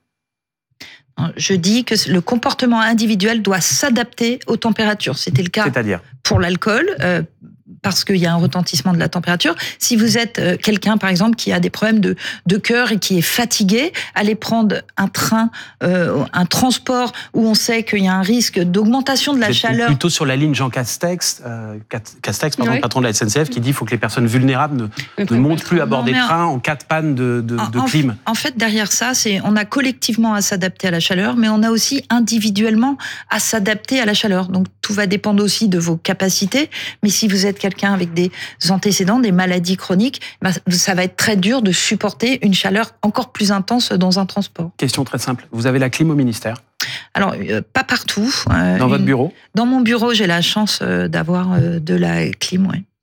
Je dis que le comportement individuel doit s'adapter aux températures. C'était le cas C'est-à-dire pour l'alcool, euh, parce qu'il y a un retentissement de la température. Si vous êtes euh, quelqu'un, par exemple, qui a des problèmes de, de cœur et qui est fatigué, allez prendre un train, euh, un transport où on sait qu'il y a un risque d'augmentation de la C'est chaleur. Plutôt sur la ligne Jean Castex, euh, Castex, pardon, oui. patron de la S N C F, qui dit qu'il faut que les personnes vulnérables ne, ne montent plus à bord des trains en cas de panne de, de, en, de clim. En fait, derrière ça, c'est on a collectivement à s'adapter à la chaleur, mais on a aussi individuellement à s'adapter à la chaleur. Donc tout va dépendre aussi de vos capacités. Mais si vous êtes quelqu'un avec des antécédents, des maladies chroniques, ben, ça va être très dur de supporter une chaleur encore plus intense dans un transport. Question très simple. Vous avez la clim au ministère ? Alors, euh, pas partout. Euh, dans une... votre bureau ? Dans mon bureau, j'ai la chance euh, d'avoir euh, de la clim, oui.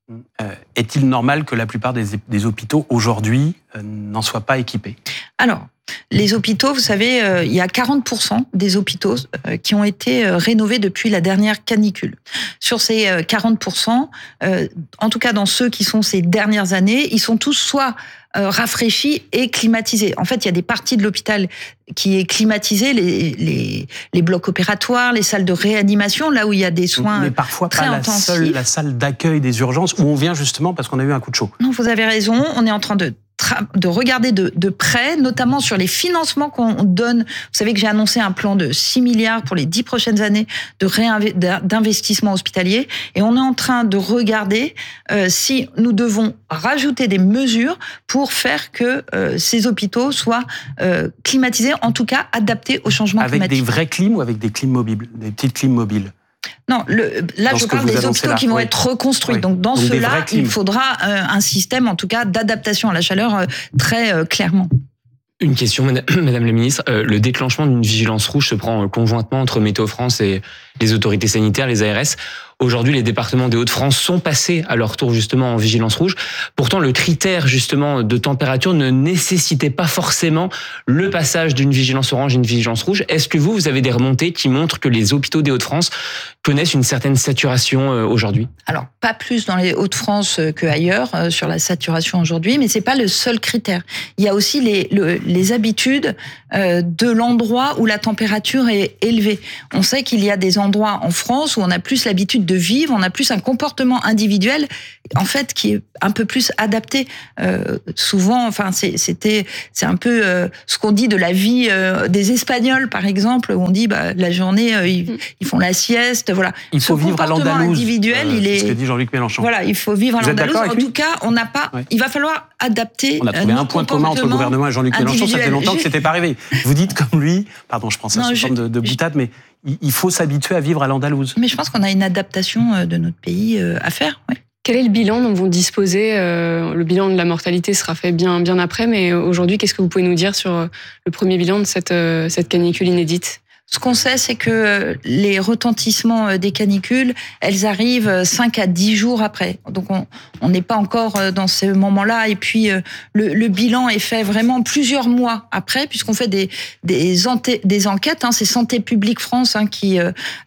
Euh, est-il normal que la plupart des, des hôpitaux aujourd'hui euh, n'en soient pas équipés? Alors, les hôpitaux, vous savez, euh, il y a quarante pour cent des hôpitaux euh, qui ont été euh, rénovés depuis la dernière canicule. Sur ces euh, quarante pour cent, euh, en tout cas dans ceux qui sont ces dernières années, ils sont tous soit euh, rafraîchis et climatisés. En fait, il y a des parties de l'hôpital qui est climatisée, les, les, les blocs opératoires, les salles de réanimation, là où il y a des soins Mais parfois très pas la, intensifs. seule, la salle d'accueil des urgences où on vient justement parce qu'on a eu un coup de chaud. Non, vous avez raison. On est en train de de regarder de, de près, notamment sur les financements qu'on donne. Vous savez que j'ai annoncé un plan de six milliards pour les dix prochaines années de réinv- d'investissement hospitalier. Et on est en train de regarder euh, si nous devons rajouter des mesures pour faire que euh, ces hôpitaux soient euh, climatisés, en tout cas adaptés au changement avec climatique. Avec des vraies clims ou avec des clims mobiles, des petites clims mobiles? Non, le, là dans je parle des hôpitaux là. qui vont oui. être reconstruits. Oui. Donc dans Donc cela, il faudra euh, un système, en tout cas, d'adaptation à la chaleur euh, très euh, clairement. Une question, Madame la Ministre. Euh, le déclenchement d'une vigilance rouge se prend conjointement entre Météo France et les autorités sanitaires, les A R S. Aujourd'hui, les départements des Hauts-de-France sont passés à leur tour justement en vigilance rouge. Pourtant, le critère justement de température ne nécessitait pas forcément le passage d'une vigilance orange à une vigilance rouge. Est-ce que vous, vous avez des remontées qui montrent que les hôpitaux des Hauts-de-France connaissent une certaine saturation aujourd'hui? Alors, pas plus dans les Hauts-de-France qu'ailleurs euh, sur la saturation aujourd'hui, mais c'est pas le seul critère. Il y a aussi les, le, les habitudes euh, de l'endroit où la température est élevée. On sait qu'il y a des endroits en France où on a plus l'habitude de vivre, on a plus un comportement individuel, en fait, qui est un peu plus adapté. Euh, souvent, enfin, c'est, c'était, c'est un peu euh, ce qu'on dit de la vie euh, des Espagnols, par exemple, où on dit, bah, la journée, euh, ils, ils font la sieste, voilà. Il faut ce vivre à l'andalouse. Individuel, euh, il est. C'est ce que dit Jean-Luc Mélenchon. Voilà, il faut vivre à l'andalouse. En tout cas, on n'a pas. Ouais. Il va falloir adapter. On a trouvé un point commun entre le gouvernement et Jean-Luc Mélenchon. Ça fait longtemps que c'était pas arrivé. Vous dites comme lui. Pardon, je prends ça sous forme de, de boutade, mais il faut s'habituer à vivre à l'andalouse. Mais je pense qu'on a une adaptation de notre pays à faire. Ouais. Quel est le bilan dont vous disposez? Le bilan de la mortalité sera fait bien, bien après, mais aujourd'hui, qu'est-ce que vous pouvez nous dire sur le premier bilan de cette, cette canicule inédite? Ce qu'on sait, c'est que les retentissements des canicules, elles arrivent cinq à dix jours après. Donc, on n'est pas encore dans ce moment-là. Et puis, le, le bilan est fait vraiment plusieurs mois après, puisqu'on fait des, des, anté, des enquêtes. Hein, c'est Santé publique France hein, qui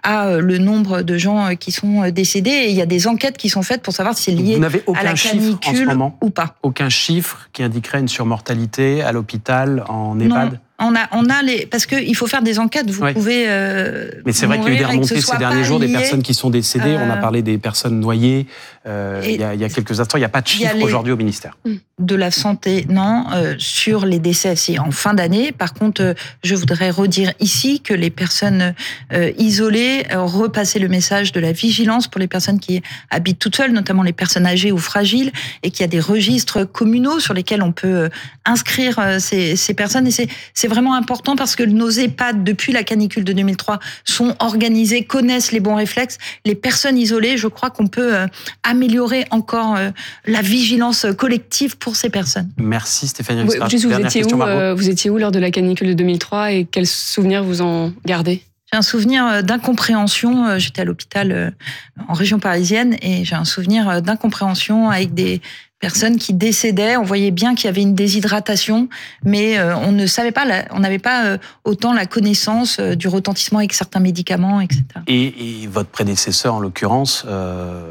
a le nombre de gens qui sont décédés. Et il y a des enquêtes qui sont faites pour savoir si c'est lié à la canicule ou pas. Aucun chiffre qui indiquerait une surmortalité à l'hôpital, en EHPAD? Non. On a, on a les, parce que il faut faire des enquêtes. Vous oui. pouvez. Euh, Mais c'est vrai qu'il y a eu des remontées ces derniers jours des personnes qui sont décédées. Euh, on a parlé des personnes noyées. Euh, il, y a, il y a quelques instants, il n'y a pas de chiffre aujourd'hui au ministère. De la santé, non. Euh, sur les décès, c'est en fin d'année. Par contre, euh, je voudrais redire ici que les personnes euh, isolées, euh, repasser le message de la vigilance pour les personnes qui habitent toutes seules, notamment les personnes âgées ou fragiles, et qu'il y a des registres communaux sur lesquels on peut euh, inscrire euh, ces, ces personnes. Et c'est, c'est vraiment important parce que nos EHPAD, depuis la canicule de deux mille trois, sont organisés, connaissent les bons réflexes. Les personnes isolées, je crois qu'on peut euh, améliorer encore euh, la vigilance collective pour ces personnes. Merci Stéphanie Rispa. Vous, vous, étiez où, euh, vous étiez où lors de la canicule de deux mille trois et quels souvenirs vous en gardez? J'ai un souvenir d'incompréhension. J'étais à l'hôpital en région parisienne et j'ai un souvenir d'incompréhension avec des personnes qui décédaient. On voyait bien qu'il y avait une déshydratation, mais on ne savait pas, on n'avait pas autant la connaissance du retentissement avec certains médicaments, et cetera. Et, et votre prédécesseur, en l'occurrence, euh,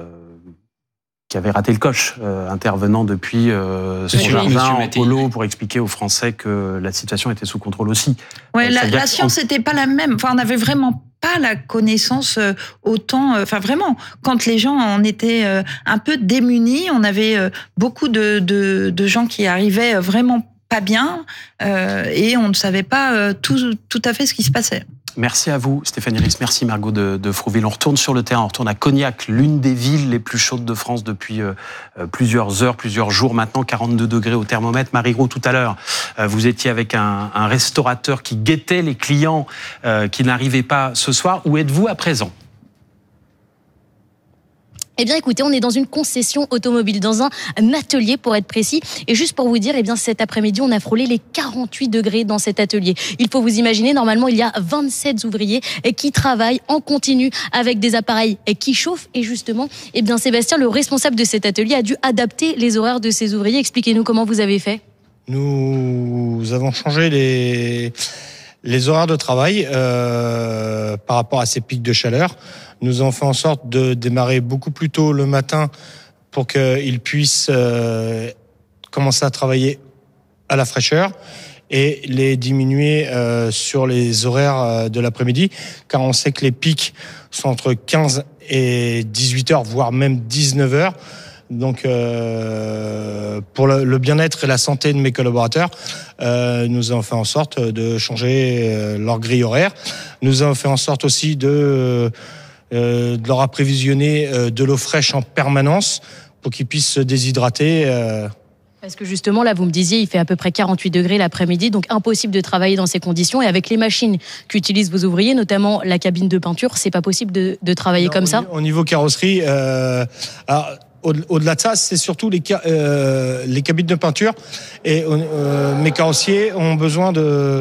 qui avait raté le coche, euh, intervenant depuis euh, son jardin en polo pour expliquer aux Français que la situation était sous contrôle aussi. Ouais, la, la science n'était pas la même. Enfin, on n'avait vraiment pas la connaissance autant. Enfin, vraiment, quand les gens en étaient un peu démunis, on avait beaucoup de, de, de gens qui arrivaient vraiment pas bien euh, et on ne savait pas tout, tout à fait ce qui se passait. Merci à vous, Stéphanie Ries. Merci, Margot de, de Frouville. On retourne sur le terrain, on retourne à Cognac, l'une des villes les plus chaudes de France depuis euh, plusieurs heures, plusieurs jours maintenant, quarante-deux degrés au thermomètre. Marie Gros, tout à l'heure, euh, vous étiez avec un, un restaurateur qui guettait les clients euh, qui n'arrivaient pas ce soir. Où êtes-vous à présent ? Eh bien, écoutez, on est dans une concession automobile, dans un atelier pour être précis. Et juste pour vous dire, eh bien, cet après-midi, on a frôlé les quarante-huit degrés dans cet atelier. Il faut vous imaginer, normalement, il y a vingt-sept ouvriers qui travaillent en continu avec des appareils qui chauffent. Et justement, eh bien, Sébastien, le responsable de cet atelier, a dû adapter les horaires de ses ouvriers. Expliquez-nous comment vous avez fait. Nous avons changé les, les horaires de travail euh, par rapport à ces pics de chaleur. Nous avons fait en sorte de démarrer beaucoup plus tôt le matin pour qu'ils puissent euh, commencer à travailler à la fraîcheur et les diminuer euh, sur les horaires de l'après-midi, car on sait que les pics sont entre quinze et dix-huit heures, voire même dix-neuf heures. Donc, euh, pour le, le bien-être et la santé de mes collaborateurs, euh, nous avons fait en sorte de changer euh, leur grille horaire. Nous avons fait en sorte aussi de... Euh, de leur apprévisionner euh, de l'eau fraîche en permanence pour qu'ils puissent se déshydrater. Euh. Parce que justement, là, vous me disiez, il fait à peu près quarante-huit degrés l'après-midi, donc impossible de travailler dans ces conditions. Et avec les machines qu'utilisent vos ouvriers, notamment la cabine de peinture, c'est pas possible de, de travailler non, comme au, ça. Au niveau carrosserie, euh, alors, au, au-delà de ça, c'est surtout les, euh, les cabines de peinture. Et euh, mes carrossiers ont besoin de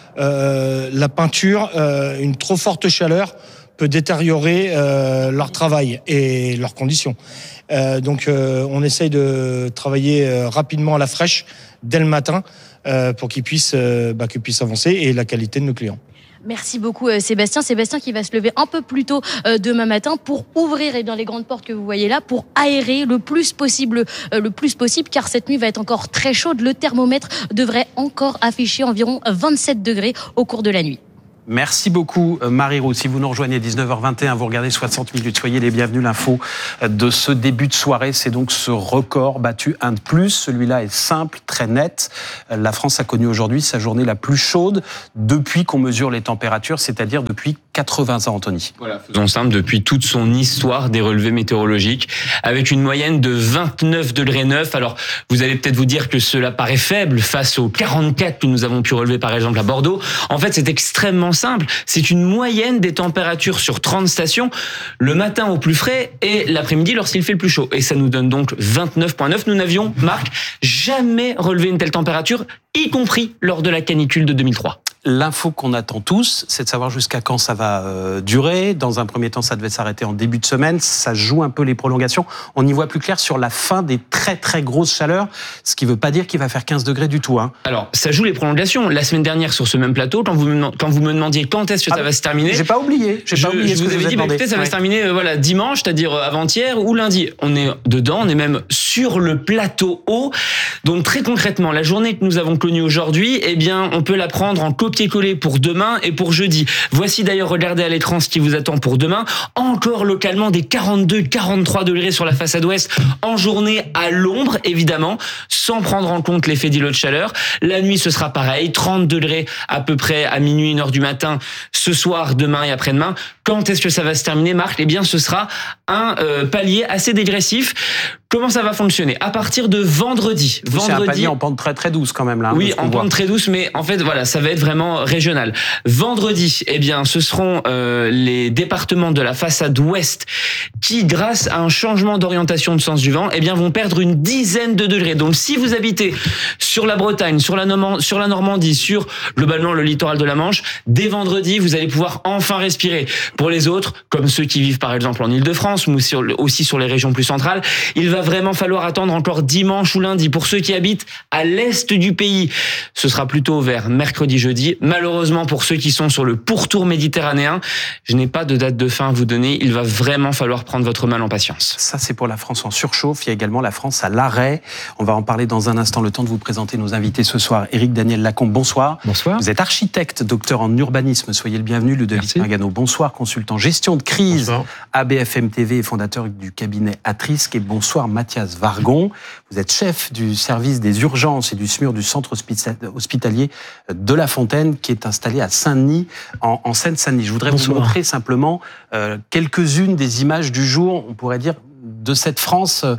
euh, la peinture, euh, une trop forte chaleur peut détériorer euh, leur travail et leurs conditions. Euh, donc euh, on essaye de travailler euh, rapidement à la fraîche dès le matin euh, pour qu'ils puissent, euh, bah, qu'ils puissent avancer et la qualité de nos clients. Merci beaucoup Sébastien. Sébastien qui va se lever un peu plus tôt euh, demain matin pour ouvrir eh bien, les grandes portes que vous voyez là, pour aérer le plus possible, euh, le plus possible, car cette nuit va être encore très chaude. Le thermomètre devrait encore afficher environ vingt-sept degrés au cours de la nuit. Merci beaucoup Marie Roux. Si vous nous rejoignez à dix-neuf heures vingt et un, vous regardez soixante minutes, soyez les bienvenus. L'info de ce début de soirée, c'est donc ce record battu, un de plus. Celui-là est simple, très net. La France a connu aujourd'hui sa journée la plus chaude depuis qu'on mesure les températures, c'est-à-dire depuis quatre-vingts ans, Anthony. Voilà, faisons simple, depuis toute son histoire des relevés météorologiques, avec une moyenne de vingt-neuf degrés neuf. Alors, vous allez peut-être vous dire que cela paraît faible face aux quarante-quatre que nous avons pu relever par exemple à Bordeaux. En fait, c'est extrêmement simple, c'est une moyenne des températures sur trente stations, le matin au plus frais et l'après-midi lorsqu'il fait le plus chaud. Et ça nous donne donc vingt-neuf virgule neuf. Nous n'avions, Marc, jamais relevé une telle température, y compris lors de la canicule de deux mille trois. L'info qu'on attend tous, c'est de savoir jusqu'à quand ça va euh, durer. Dans un premier temps, ça devait s'arrêter en début de semaine. Ça joue un peu les prolongations. On y voit plus clair sur la fin des très très grosses chaleurs, ce qui ne veut pas dire qu'il va faire quinze degrés du tout. Hein. Alors, ça joue les prolongations. La semaine dernière, sur ce même plateau, quand vous me, quand vous me demandiez quand est-ce que ça ah, va se terminer... J'ai pas oublié. J'ai je, pas oublié je ce vous que avais vous dit, bah, écoutez, ça ouais. va se terminer euh, voilà, dimanche, c'est-à-dire euh, avant-hier ou lundi. On est dedans, on est même sur le plateau haut. Donc très concrètement, la journée que nous avons connue aujourd'hui, eh bien, on peut la prendre en copier-coller pour demain et pour jeudi. Voici d'ailleurs, regardez à l'écran ce qui vous attend pour demain. Encore localement des quarante-deux quarante-trois degrés sur la façade ouest en journée à l'ombre, évidemment, sans prendre en compte l'effet d'îlot de chaleur. La nuit, ce sera pareil, trente degrés à peu près à minuit, une heure du matin, ce soir, demain et après-demain. Quand est-ce que ça va se terminer, Marc ? Eh bien, ce sera un euh, palier assez dégressif. Comment ça va fonctionner ? À partir de vendredi. C'est vendredi, un palier en pente très très douce quand même là. Oui, en voit. pente très douce, mais en fait voilà, ça va être vraiment régional. Vendredi, eh bien, ce seront euh, les départements de la façade ouest qui, grâce à un changement d'orientation de sens du vent, eh bien, vont perdre une dizaine de degrés. Donc, si vous habitez sur la Bretagne, sur la, Normand- sur la Normandie, sur globalement le littoral de la Manche, dès vendredi, vous allez pouvoir enfin respirer. Pour les autres, comme ceux qui vivent par exemple en Île-de-France, ou sur, aussi sur les régions plus centrales, il va vraiment falloir attendre encore dimanche ou lundi. Pour ceux qui habitent à l'est du pays, ce sera plutôt vers mercredi, jeudi. Malheureusement, pour ceux qui sont sur le pourtour méditerranéen, je n'ai pas de date de fin à vous donner. Il va vraiment falloir prendre votre mal en patience. Ça, c'est pour la France en surchauffe. Il y a également la France à l'arrêt. On va en parler dans un instant. Le temps de vous présenter nos invités ce soir. Éric Daniel Lacombe, bonsoir. Bonsoir. Vous êtes architecte, docteur en urbanisme. Soyez le bienvenu. Ludovic Pingano, bonsoir. Consultant gestion de crise bonsoir. À B F M T V et fondateur du cabinet Atrisk. Et bonsoir Mathias Vargon. Vous êtes chef du service des urgences et du S M U R du centre hospitalier de La Fontaine, qui est installé à Saint-Denis, en, en Seine-Saint-Denis. Je voudrais bonsoir. Vous montrer simplement euh, quelques-unes des images du jour, on pourrait dire, de cette France euh,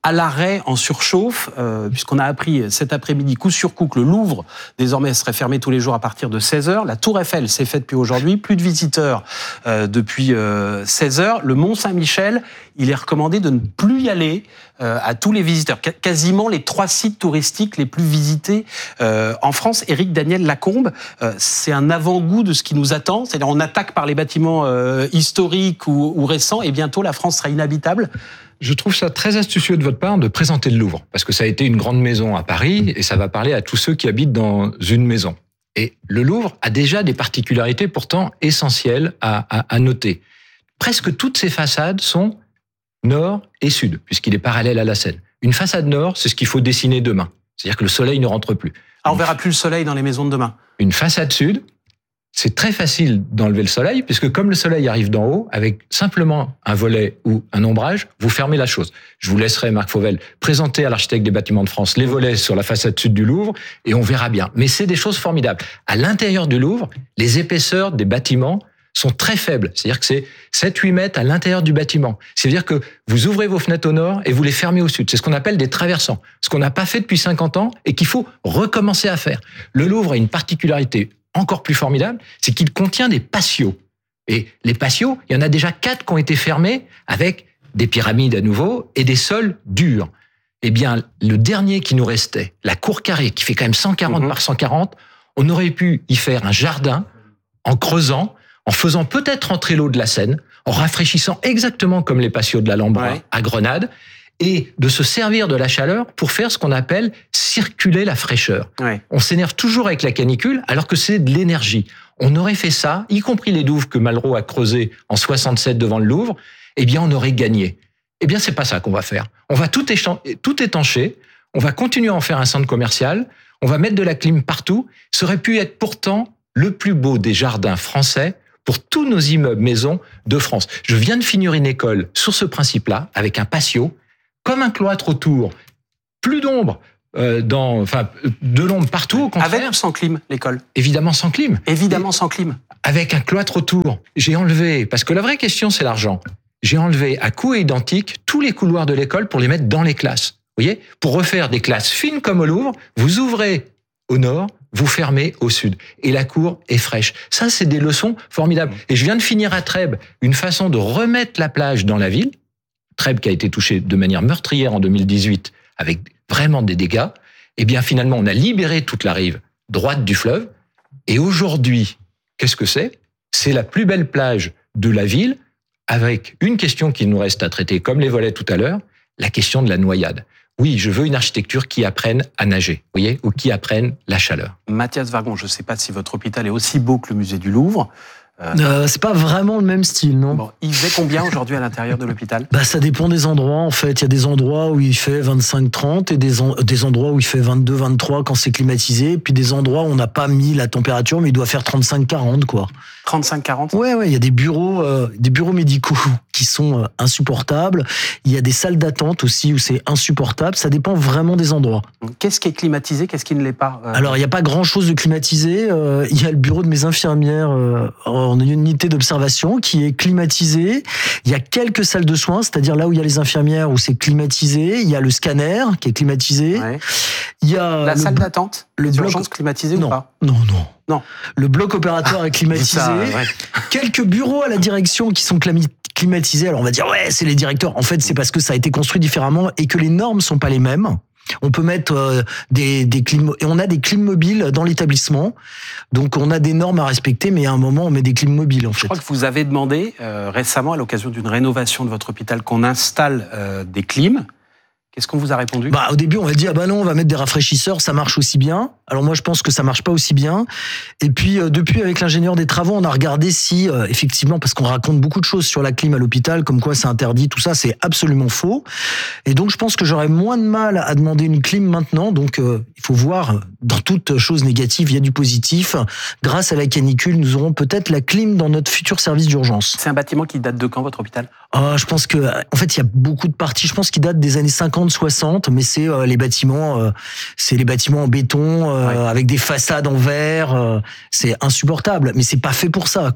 à l'arrêt en surchauffe, euh, puisqu'on a appris cet après-midi coup sur coup que le Louvre désormais serait fermé tous les jours à partir de seize heures. La Tour Eiffel s'est faite depuis aujourd'hui, plus de visiteurs euh, depuis euh, seize heures. Le Mont Saint-Michel, il est recommandé de ne plus y aller euh, à tous les visiteurs. Qu- quasiment les trois sites touristiques les plus visités euh, en France. Éric Daniel Lacombe, euh, c'est un avant-goût de ce qui nous attend. C'est-à-dire on attaque par les bâtiments euh, historiques ou, ou récents et bientôt la France sera inhabitable. Je trouve ça très astucieux de votre part de présenter le Louvre, parce que ça a été une grande maison à Paris, et ça va parler à tous ceux qui habitent dans une maison. Et le Louvre a déjà des particularités pourtant essentielles à, à, à noter. Presque toutes ses façades sont nord et sud, puisqu'il est parallèle à la Seine. Une façade nord, c'est ce qu'il faut dessiner demain. C'est-à-dire que le soleil ne rentre plus. Ah, on verra plus le soleil dans les maisons de demain. Une façade sud, c'est très facile d'enlever le soleil, puisque comme le soleil arrive d'en haut, avec simplement un volet ou un ombrage, vous fermez la chose. Je vous laisserai, Marc Fauvel, présenter à l'architecte des bâtiments de France les volets sur la façade sud du Louvre, et on verra bien. Mais c'est des choses formidables. À l'intérieur du Louvre, les épaisseurs des bâtiments sont très faibles. C'est-à-dire que c'est sept à huit mètres à l'intérieur du bâtiment. C'est-à-dire que vous ouvrez vos fenêtres au nord et vous les fermez au sud. C'est ce qu'on appelle des traversants. Ce qu'on n'a pas fait depuis cinquante ans et qu'il faut recommencer à faire. Le Louvre a une particularité encore plus formidable, c'est qu'il contient des patios. Et les patios, il y en a déjà quatre qui ont été fermés avec des pyramides à nouveau et des sols durs. Eh bien, le dernier qui nous restait, la cour carrée, qui fait quand même cent quarante mmh. par cent quarante, on aurait pu y faire un jardin en creusant, en faisant peut-être entrer l'eau de la Seine, en rafraîchissant exactement comme les patios de l'Alhambra ouais. à Grenade, et de se servir de la chaleur pour faire ce qu'on appelle circuler la fraîcheur. Ouais. On s'énerve toujours avec la canicule, alors que c'est de l'énergie. On aurait fait ça, y compris les douves que Malraux a creusées en soixante-sept devant le Louvre, eh bien, on aurait gagné. Eh bien, c'est pas ça qu'on va faire. On va tout, échan- tout étancher, on va continuer à en faire un centre commercial, on va mettre de la clim partout. Ça aurait pu être pourtant le plus beau des jardins français pour tous nos immeubles maisons de France. Je viens de finir une école sur ce principe-là, avec un patio, comme un cloître autour, plus d'ombre, euh, dans, enfin, de l'ombre partout, au contraire. Avec ou sans clim, l'école ? Évidemment sans clim. Évidemment Et sans clim. Avec un cloître autour. J'ai enlevé, parce que la vraie question, c'est l'argent. J'ai enlevé à coût identique tous les couloirs de l'école pour les mettre dans les classes. Vous voyez ? Pour refaire des classes fines comme au Louvre, vous ouvrez au nord, vous fermez au sud. Et la cour est fraîche. Ça, c'est des leçons formidables. Et je viens de finir à Trèbes une façon de remettre la plage dans la ville. Trèbes qui a été touché de manière meurtrière en deux mille dix-huit avec vraiment des dégâts, eh bien finalement on a libéré toute la rive droite du fleuve et aujourd'hui, qu'est-ce que c'est ? C'est la plus belle plage de la ville avec une question qui nous reste à traiter comme les volets tout à l'heure, la question de la noyade. Oui, je veux une architecture qui apprenne à nager, vous voyez, ou qui apprenne la chaleur. Mathias Vargon, je ne sais pas si votre hôpital est aussi beau que le musée du Louvre. Euh, euh, c'est pas vraiment le même style, non. Bon, il fait combien aujourd'hui à l'intérieur de l'hôpital ? Bah, ça dépend des endroits, en fait. Il y a des endroits où il fait vingt-cinq trente et des, en, des endroits où il fait vingt-deux vingt-trois quand c'est climatisé. Puis des endroits où on n'a pas mis la température, mais il doit faire trente-cinq quarante, quoi. trente-cinq quarante ? Ouais, ouais. Il y a des bureaux, euh, des bureaux médicaux qui sont euh, insupportables. Il y a des salles d'attente aussi où c'est insupportable. Ça dépend vraiment des endroits. Qu'est-ce qui est climatisé ? Qu'est-ce qui ne l'est pas ? euh... Alors, il n'y a pas grand-chose de climatisé. Euh, il y a le bureau de mes infirmières euh, en unité d'observation qui est climatisé. Il y a quelques salles de soins, c'est-à-dire là où il y a les infirmières où c'est climatisé. Il y a le scanner qui est climatisé. Ouais. Il y a la le, salle d'attente, le les bloc urgences climatisées non, ou pas ? Non, non. Non. Le bloc opératoire est climatisé. Ça, ouais. Quelques bureaux à la direction qui sont climatisés. Alors on va dire ouais, c'est les directeurs. En fait, c'est parce que ça a été construit différemment et que les normes sont pas les mêmes. On peut mettre euh, des, des clim et on a des clims mobiles dans l'établissement. Donc on a des normes à respecter, mais à un moment on met des clims mobiles en fait. Je crois que vous avez demandé euh, récemment à l'occasion d'une rénovation de votre hôpital qu'on installe euh, des clims. Qu'est-ce qu'on vous a répondu ? Bah, au début, on va dire, ah bah non, on va mettre des rafraîchisseurs, ça marche aussi bien. Alors moi, je pense que ça marche pas aussi bien. Et puis, euh, depuis, avec l'ingénieur des travaux, on a regardé si, euh, effectivement, parce qu'on raconte beaucoup de choses sur la clim à l'hôpital, comme quoi c'est interdit, tout ça, c'est absolument faux. Et donc, je pense que j'aurais moins de mal à demander une clim maintenant. Donc, euh, il faut voir, dans toute chose négative, il y a du positif. Grâce à la canicule, nous aurons peut-être la clim dans notre futur service d'urgence. C'est un bâtiment qui date de quand, votre hôpital ? Ah, je pense que, en fait, il y a beaucoup de parties. Je pense qu'il date des années cinquante, soixante, mais c'est euh, les bâtiments, euh, c'est les bâtiments en béton euh, ouais. avec des façades en verre. Euh, c'est insupportable, mais c'est pas fait pour ça, quoi.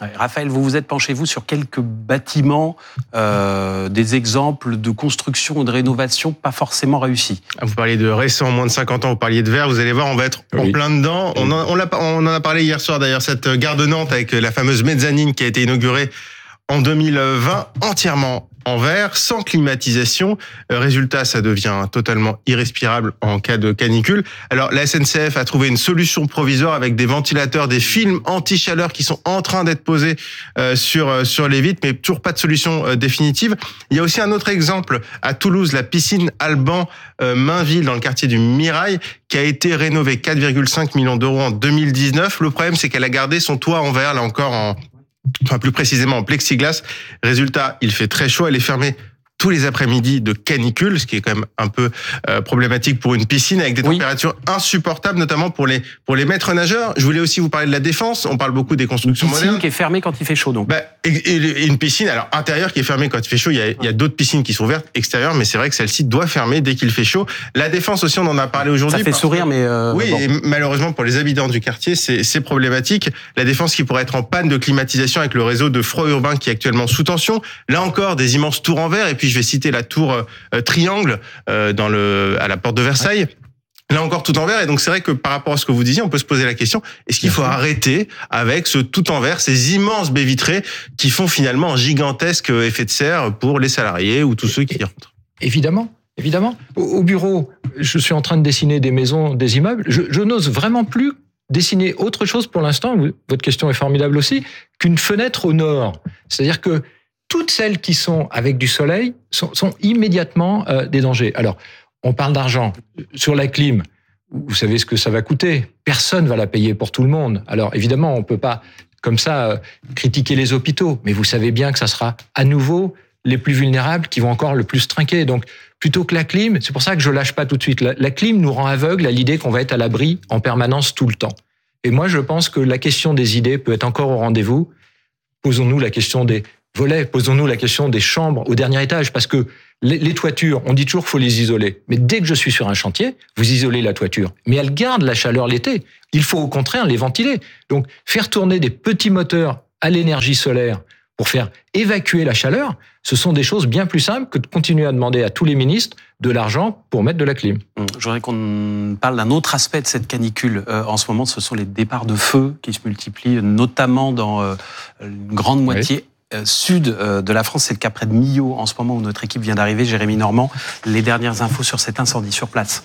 Ouais, Raphaël, vous vous êtes penché, vous, sur quelques bâtiments, euh, des exemples de construction ou de rénovation pas forcément réussis. Vous parliez de récents, moins de cinquante ans, vous parliez de verre, vous allez voir, on va être oui. en plein dedans. On en, on, l'a, on en a parlé hier soir d'ailleurs, cette gare de Nantes avec la fameuse mezzanine qui a été inaugurée en deux mille vingt, entièrement en verre, sans climatisation. Résultat, ça devient totalement irrespirable en cas de canicule. Alors, la S N C F a trouvé une solution provisoire avec des ventilateurs, des films anti-chaleur qui sont en train d'être posés euh, sur sur les vitres, mais toujours pas de solution euh, définitive. Il y a aussi un autre exemple à Toulouse, la piscine Alban euh, Mainville dans le quartier du Mirail, qui a été rénovée quatre virgule cinq millions d'euros en deux mille dix-neuf. Le problème, c'est qu'elle a gardé son toit en verre, là encore en Enfin, plus précisément en plexiglas. Résultat, il fait très chaud. Elle est fermée tous les après-midi de canicule, ce qui est quand même un peu euh, problématique pour une piscine avec des oui. températures insupportables, notamment pour les pour les maîtres nageurs. Je voulais aussi vous parler de la défense. On parle beaucoup des constructions modernes. Une piscine modernes. qui est fermée quand il fait chaud, donc. Bah, et, et une piscine, alors intérieure qui est fermée quand il fait chaud. Il y a, il y a d'autres piscines qui sont ouvertes extérieures, mais c'est vrai que celle-ci doit fermer dès qu'il fait chaud. La défense aussi, on en a parlé aujourd'hui. Ça fait sourire, mais euh, oui, bon. Et malheureusement pour les habitants du quartier, c'est, c'est problématique. La défense qui pourrait être en panne de climatisation avec le réseau de froid urbain qui est actuellement sous tension. Là encore, des immenses tours en verre. Et puis je vais citer la tour Euh, triangle euh, dans le à la porte de Versailles. Ouais. Là encore tout en verre. Et donc c'est vrai que par rapport à ce que vous disiez, on peut se poser la question, est-ce qu'il Bien faut sûr. arrêter avec ce tout en verre, ces immenses baies vitrées qui font finalement un gigantesque effet de serre pour les salariés ou tous ceux qui y rentrent? Évidemment. Évidemment. Au bureau, je suis en train de dessiner des maisons, des immeubles. Je, je n'ose vraiment plus dessiner autre chose pour l'instant. Votre question est formidable aussi, qu'une fenêtre au nord. C'est-à-dire que toutes celles qui sont avec du soleil sont, sont immédiatement euh, des dangers. Alors, on parle d'argent. Sur la clim, vous savez ce que ça va coûter. Personne va la payer pour tout le monde. Alors, évidemment, on ne peut pas, comme ça, euh, critiquer les hôpitaux. Mais vous savez bien que ça sera à nouveau les plus vulnérables qui vont encore le plus trinquer. Donc, plutôt que la clim, c'est pour ça que je lâche pas tout de suite. La, la clim nous rend aveugles à l'idée qu'on va être à l'abri en permanence tout le temps. Et moi, je pense que la question des idées peut être encore au rendez-vous. Posons-nous la question des volets, posons-nous la question des chambres au dernier étage, parce que les, les toitures, on dit toujours qu'il faut les isoler. Mais dès que je suis sur un chantier, vous isolez la toiture. Mais elle garde la chaleur l'été. Il faut au contraire les ventiler. Donc, faire tourner des petits moteurs à l'énergie solaire pour faire évacuer la chaleur, ce sont des choses bien plus simples que de continuer à demander à tous les ministres de l'argent pour mettre de la clim. Je voudrais qu'on parle d'un autre aspect de cette canicule. Euh, en ce moment, ce sont les départs de feu qui se multiplient, notamment dans euh, une grande moitié oui. sud de la France. C'est le cas près de Millau en ce moment où notre équipe vient d'arriver. Jérémy Normand, les dernières infos sur cet incendie sur place.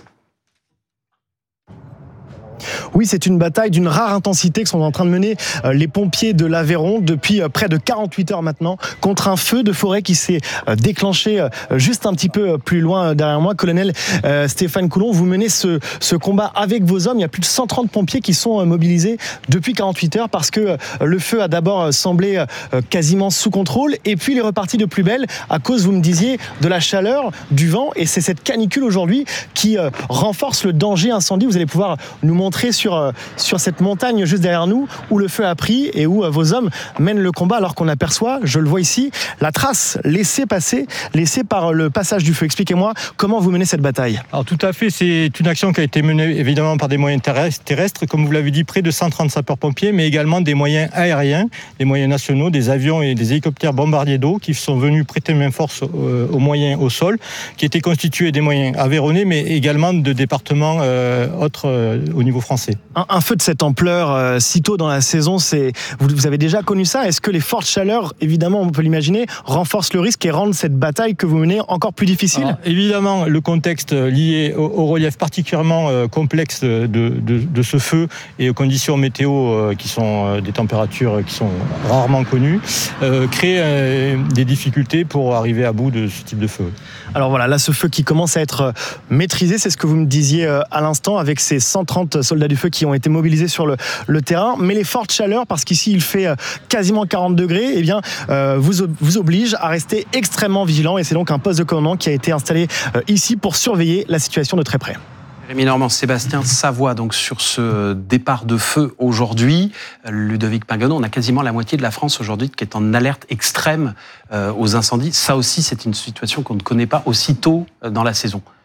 Oui, c'est une bataille d'une rare intensité que sont en train de mener les pompiers de l'Aveyron depuis près de quarante-huit heures maintenant contre un feu de forêt qui s'est déclenché juste un petit peu plus loin derrière moi. Colonel Stéphane Coulon, vous menez ce, ce combat avec vos hommes. Il y a plus de cent trente pompiers qui sont mobilisés depuis quarante-huit heures parce que le feu a d'abord semblé quasiment sous contrôle et puis il est reparti de plus belle à cause, vous me disiez, de la chaleur, du vent, et c'est cette canicule aujourd'hui qui renforce le danger incendie. Vous allez pouvoir nous montrer sur Sur, sur cette montagne juste derrière nous où le feu a pris et où vos hommes mènent le combat alors qu'on aperçoit, je le vois ici, la trace laissée passer, laissée par le passage du feu. Expliquez-moi comment vous menez cette bataille. Alors tout à fait, c'est une action qui a été menée évidemment par des moyens terrestres, comme vous l'avez dit, près de cent trente sapeurs-pompiers, mais également des moyens aériens, des moyens nationaux, des avions et des hélicoptères bombardiers d'eau qui sont venus prêter main force aux moyens au sol, qui étaient constitués des moyens aveyronnais, mais également de départements euh, autres euh, au niveau français. Un, un feu de cette ampleur, euh, si tôt dans la saison, c'est, vous, vous avez déjà connu ça? Est-ce que les fortes chaleurs, évidemment, on peut l'imaginer, renforcent le risque et rendent cette bataille que vous menez encore plus difficile? Alors, évidemment, le contexte lié au, au relief particulièrement euh, complexe de, de, de ce feu et aux conditions météo euh, qui sont euh, des températures qui sont rarement connues, euh, crée euh, des difficultés pour arriver à bout de ce type de feu. Alors voilà, là, ce feu qui commence à être maîtrisé, c'est ce que vous me disiez euh, à l'instant, avec ces cent trente soldats du feu qui ont été mobilisés sur le, le terrain. Mais les fortes chaleurs, parce qu'ici il fait quasiment quarante degrés, eh bien, euh, vous, vous obligent à rester extrêmement vigilants. Et c'est donc un poste de commandement qui a été installé euh, ici pour surveiller la situation de très près. Jérémy Normand, Sébastien Savoie, donc sur ce départ de feu aujourd'hui. Ludovic Pinguenon, on a quasiment la moitié de la France aujourd'hui qui est en alerte extrême euh, aux incendies. Ça aussi, c'est une situation qu'on ne connaît pas aussi tôt dans la saison.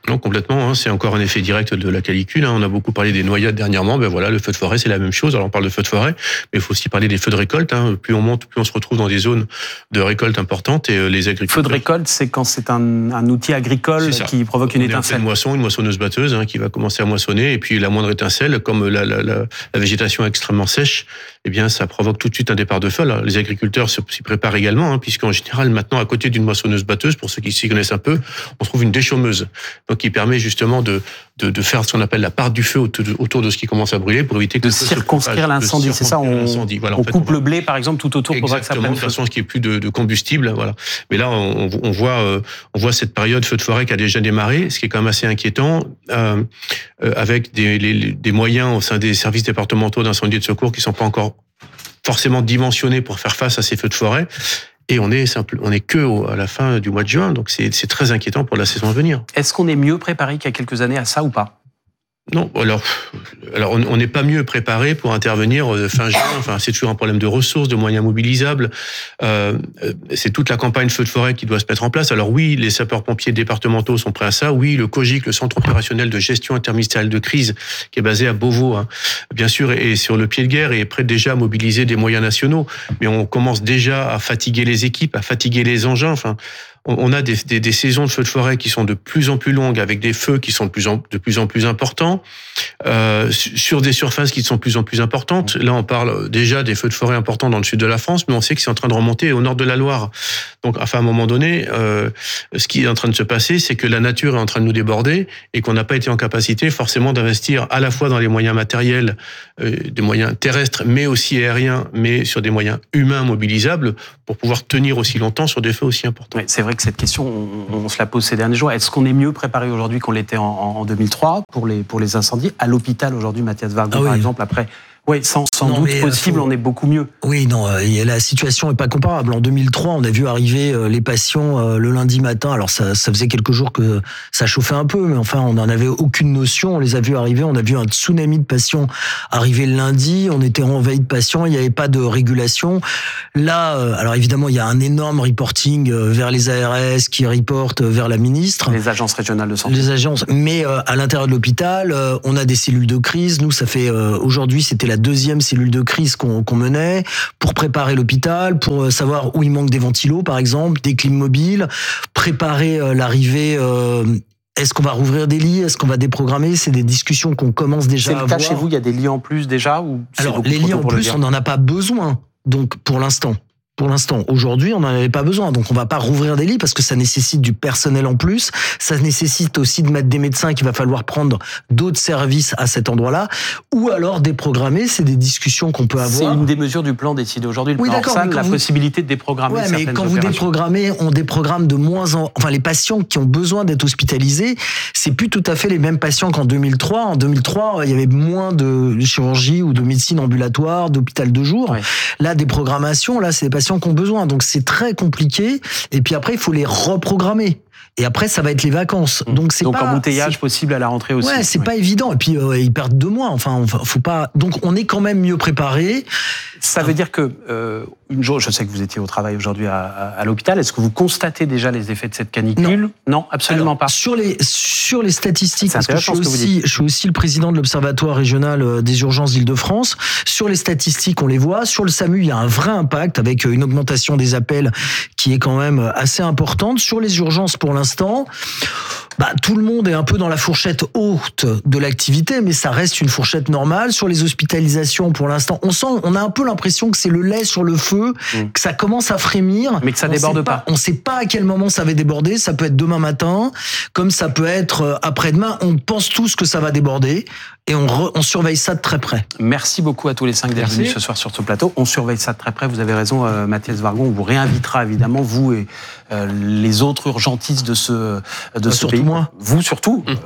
Non, complètement. Hein, c'est encore un effet direct de la canicule. Hein. On a beaucoup parlé des noyades dernièrement. Ben voilà, le feu de forêt, c'est la même chose. Alors on parle de feu de forêt, mais il faut aussi parler des feux de récolte. Hein. Plus on monte, plus on se retrouve dans des zones de récolte importantes et euh, les agriculteurs. Feu de récolte, c'est quand c'est un, un outil agricole qui provoque une on étincelle. Une moisson, une moissonneuse batteuse hein, qui va commencer à moissonner et puis la moindre étincelle, comme la, la, la, la végétation extrêmement sèche, eh bien ça provoque tout de suite un départ de feu. Alors, les agriculteurs s'y préparent également, hein, puisqu'en général maintenant à côté d'une moissonneuse batteuse, pour ceux qui s'y connaissent un peu, on trouve une déchaumeuse, donc qui permet justement de, de, de faire ce qu'on appelle la part du feu autour de ce qui commence à brûler pour éviter que de circonscrire l'incendie. C'est ça, on, voilà, on en fait, coupe on le blé par exemple tout autour pour pas que ça prenne de façon à ce qu'il n'y ait plus de, de combustible. Voilà. Mais là, on, on voit, euh, on voit cette période feu de forêt qui a déjà démarré, ce qui est quand même assez inquiétant, euh, euh, avec des, les, des moyens au sein des services départementaux d'incendie et de secours qui sont pas encore forcément dimensionnés pour faire face à ces feux de forêt. Et on est simple, on est que à la fin du mois de juin, donc c'est, c'est très inquiétant pour la saison à venir. Est-ce qu'on est mieux préparé qu'il y a quelques années à ça ou pas ? Non, alors, alors on n'est pas mieux préparé pour intervenir fin juin. Enfin, c'est toujours un problème de ressources, de moyens mobilisables. Euh, c'est toute la campagne feu de forêt qui doit se mettre en place. Alors oui, les sapeurs-pompiers départementaux sont prêts à ça. Oui, le COGIC, le Centre opérationnel de gestion interministérielle de crise, qui est basé à Beauvau, hein, bien sûr, est sur le pied de guerre et est prêt déjà à mobiliser des moyens nationaux. Mais on commence déjà à fatiguer les équipes, à fatiguer les engins. Enfin, on a des, des, des saisons de feux de forêt qui sont de plus en plus longues, avec des feux qui sont de plus en, de plus, en plus importants, euh, sur des surfaces qui sont de plus en plus importantes. Là, on parle déjà des feux de forêt importants dans le sud de la France, mais on sait que c'est en train de remonter au nord de la Loire. Donc, enfin, à un moment donné, euh, ce qui est en train de se passer, c'est que la nature est en train de nous déborder et qu'on n'a pas été en capacité forcément d'investir à la fois dans les moyens matériels, euh, des moyens terrestres, mais aussi aériens, mais sur des moyens humains mobilisables pour pouvoir tenir aussi longtemps sur des feux aussi importants. Oui, c'est vrai que cette question, on, on se la pose ces derniers jours. Est-ce qu'on est mieux préparé aujourd'hui qu'on l'était en, en deux mille trois pour les, pour les incendies ? À l'hôpital aujourd'hui, Mathias Wargon, ah oui. par exemple, après... Oui, sans, sans non, doute possible, faut... on est beaucoup mieux. Oui, non, euh, la situation n'est pas comparable. En deux mille trois, on a vu arriver euh, les patients euh, le lundi matin. Alors, ça, ça faisait quelques jours que ça chauffait un peu, mais enfin, on n'en avait aucune notion. On les a vus arriver. On a vu un tsunami de patients arriver le lundi. On était en veille de patients. Il n'y avait pas de régulation. Là, euh, alors évidemment, il y a un énorme reporting euh, vers les A R S qui reportent vers la ministre. Les agences régionales de santé. Les agences. Mais euh, à l'intérieur de l'hôpital, euh, on a des cellules de crise. Nous, ça fait euh, aujourd'hui, c'était la deuxième cellule de crise qu'on, qu'on menait pour préparer l'hôpital, pour savoir où il manque des ventilos, par exemple, des clims mobiles, préparer euh, l'arrivée. Euh, est-ce qu'on va rouvrir des lits ? Est-ce qu'on va déprogrammer ? C'est des discussions qu'on commence déjà à avoir. C'est le cas chez vous ? Il y a des lits en plus déjà ou c'est Alors, les lits en plus, on n'en a pas besoin, donc pour l'instant. Pour l'instant, aujourd'hui, on n'en avait pas besoin. Donc, on va pas rouvrir des lits parce que ça nécessite du personnel en plus. Ça nécessite aussi de mettre des médecins qu'il va falloir prendre d'autres services à cet endroit-là. Ou alors déprogrammer, c'est des discussions qu'on peut avoir. C'est une des mesures du plan décidé aujourd'hui. Le oui, plan d'accord, Orsan, la vous... possibilité de déprogrammer ouais, certaines mais quand vous déprogrammez, on déprogramme de moins en... Enfin, les patients qui ont besoin d'être hospitalisés, c'est plus tout à fait les mêmes patients qu'en deux mille trois. En deux mille trois, il y avait moins de chirurgie ou de médecine ambulatoire, d'hôpital de jour. Ouais. Là, déprogrammation, là, c'est des patients qui ont besoin. Donc, c'est très compliqué. Et puis après, il faut les reprogrammer. Et après, ça va être les vacances. Donc, c'est Donc pas, embouteillage possible à la rentrée aussi. Ouais, c'est ouais. pas évident. Et puis, euh, ils perdent deux mois. Enfin, faut pas. Donc, on est quand même mieux préparé. Ça veut dire que, euh, une jour, je sais que vous étiez au travail aujourd'hui à, à, à l'hôpital. Est-ce que vous constatez déjà les effets de cette canicule ? Non, non absolument Alors, pas. Sur les, sur les statistiques, parce que, je suis, aussi, je suis aussi le président de l'Observatoire régional des urgences d'Île-de-France. Sur les statistiques, on les voit. Sur le SAMU, il y a un vrai impact avec une augmentation des appels qui est quand même assez importante. Sur les urgences, pour l'instant, bah, tout le monde est un peu dans la fourchette haute de l'activité, mais ça reste une fourchette normale. Sur les hospitalisations, pour l'instant, on sent, on a un peu l'impression que c'est le lait sur le feu, mmh. que ça commence à frémir. Mais que ça on déborde pas. pas. On ne sait pas à quel moment ça va déborder. Ça peut être demain matin, comme ça peut être après-demain. On pense tous que ça va déborder et on, re, on surveille ça de très près. Merci beaucoup à tous les cinq d'être venus ce soir sur ce plateau. On surveille ça de très près. Vous avez raison, euh, Mathias Wargon. On vous réinvitera évidemment, vous et euh, les autres urgentistes de ce, de bah, ce pays. Moi. Vous surtout. euh,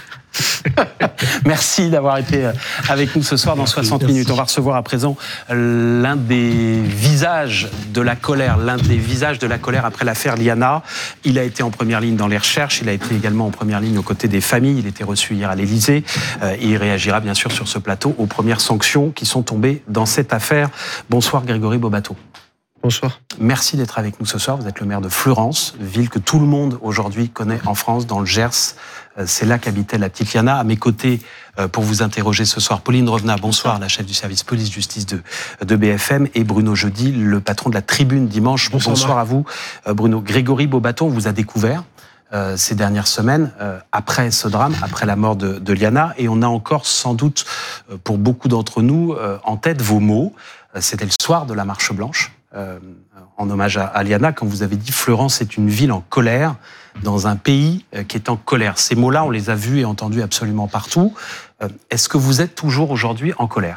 Merci d'avoir été avec nous ce soir dans soixante Merci. minutes. On va recevoir à présent l'un des visages de la colère, l'un des visages de la colère après l'affaire Liana. Il a été en première ligne dans les recherches, il a été également en première ligne aux côtés des familles. Il était reçu hier à l'Élysée euh, et il réagira bien sûr sur ce plateau aux premières sanctions qui sont tombées dans cette affaire. Bonsoir Grégory Bobato. Bonsoir. Merci d'être avec nous ce soir. Vous êtes le maire de Fleurance, ville que tout le monde aujourd'hui connaît en France, dans le Gers. C'est là qu'habitait la petite Liana. À mes côtés, pour vous interroger ce soir, Pauline Revenat, bonsoir, la chef du service police-justice de, de B F M, et Bruno Jeudi, le patron de la Tribune Dimanche. Bonsoir, bonsoir à vous, Bruno. Grégory Beaubaton, on vous a découvert euh, ces dernières semaines, euh, après ce drame, après la mort de, de Liana, et on a encore sans doute, euh, pour beaucoup d'entre nous, euh, en tête vos mots. Euh, c'était le soir de la Marche Blanche. Euh, en hommage à, à Liana, quand vous avez dit Fleurance est une ville en colère, dans un pays euh, qui est en colère. Ces mots-là, on les a vus et entendus absolument partout. Euh, est-ce que vous êtes toujours aujourd'hui en colère ?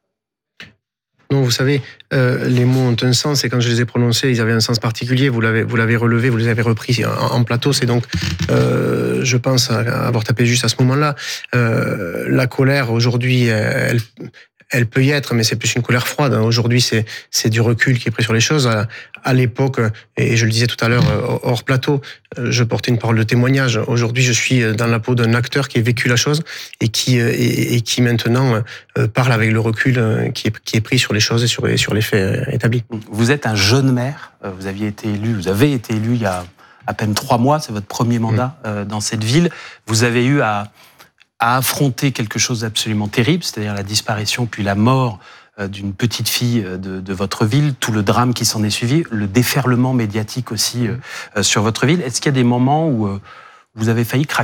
Non, vous savez, euh, les mots ont un sens et quand je les ai prononcés, ils avaient un sens particulier. Vous l'avez, vous l'avez relevé, vous les avez repris en, en plateau. C'est donc, euh, je pense, avoir tapé juste à ce moment-là. Euh, la colère, aujourd'hui, elle... Elle peut y être, mais c'est plus une colère froide. Aujourd'hui, c'est c'est du recul qui est pris sur les choses. À, à l'époque, et je le disais tout à l'heure hors plateau, je portais une parole de témoignage. Aujourd'hui, je suis dans la peau d'un acteur qui a vécu la chose et qui et, et qui maintenant parle avec le recul qui est qui est pris sur les choses et sur et sur les faits établis. Vous êtes un jeune maire. Vous aviez été élu. Vous avez été élu il y a à peine trois mois. C'est votre premier mandat mmh. dans cette ville. Vous avez eu à à affronter quelque chose d'absolument terrible, c'est-à-dire la disparition puis la mort d'une petite fille de, de votre ville, tout le drame qui s'en est suivi, le déferlement médiatique aussi euh, sur votre ville. Est-ce qu'il y a des moments où euh, vous avez failli craquer ?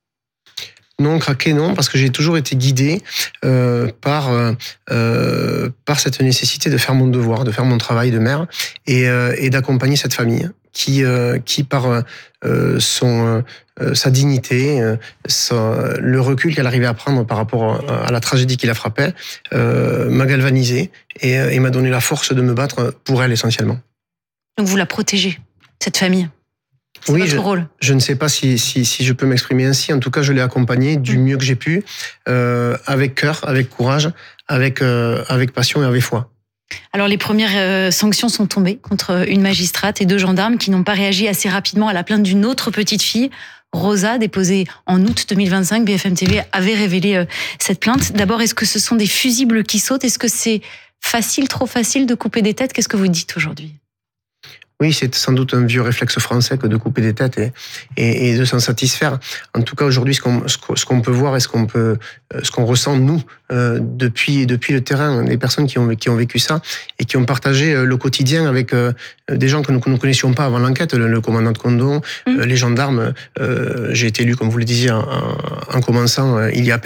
Non, craquer non, parce que j'ai toujours été guidé euh, par euh, par cette nécessité de faire mon devoir, de faire mon travail de maire et, euh, et d'accompagner cette famille qui euh, qui par euh, son euh, sa dignité, euh, son, le recul qu'elle arrivait à prendre par rapport à, à la tragédie qui la frappait, euh, m'a galvanisé et, et m'a donné la force de me battre pour elle essentiellement. Donc vous la protégez, cette famille. C'est oui, votre je, rôle. Je ne sais pas si, si, si je peux m'exprimer ainsi. En tout cas, je l'ai accompagnée du mieux que j'ai pu, euh, avec cœur, avec courage, avec, euh, avec passion et avec foi. Alors les premières euh, sanctions sont tombées contre une magistrate et deux gendarmes qui n'ont pas réagi assez rapidement à la plainte d'une autre petite fille, Rosa, déposée en août deux mille vingt-cinq. B F M T V avait révélé euh, cette plainte. D'abord, est-ce que ce sont des fusibles qui sautent ? Est-ce que c'est facile, trop facile de couper des têtes ? Qu'est-ce que vous dites aujourd'hui ? Oui, c'est sans doute un vieux réflexe français que de couper des têtes et, et, et de s'en satisfaire. En tout cas, aujourd'hui, ce qu'on, ce qu'on peut voir et ce qu'on peut, ce qu'on ressent nous euh, depuis depuis le terrain, des personnes qui ont qui ont vécu ça et qui ont partagé le quotidien avec euh, des gens que nous ne connaissions pas avant l'enquête, le, le commandant de Condon, mmh. euh, les gendarmes. Euh, j'ai été élu, comme vous le disiez, en, en commençant euh, il y a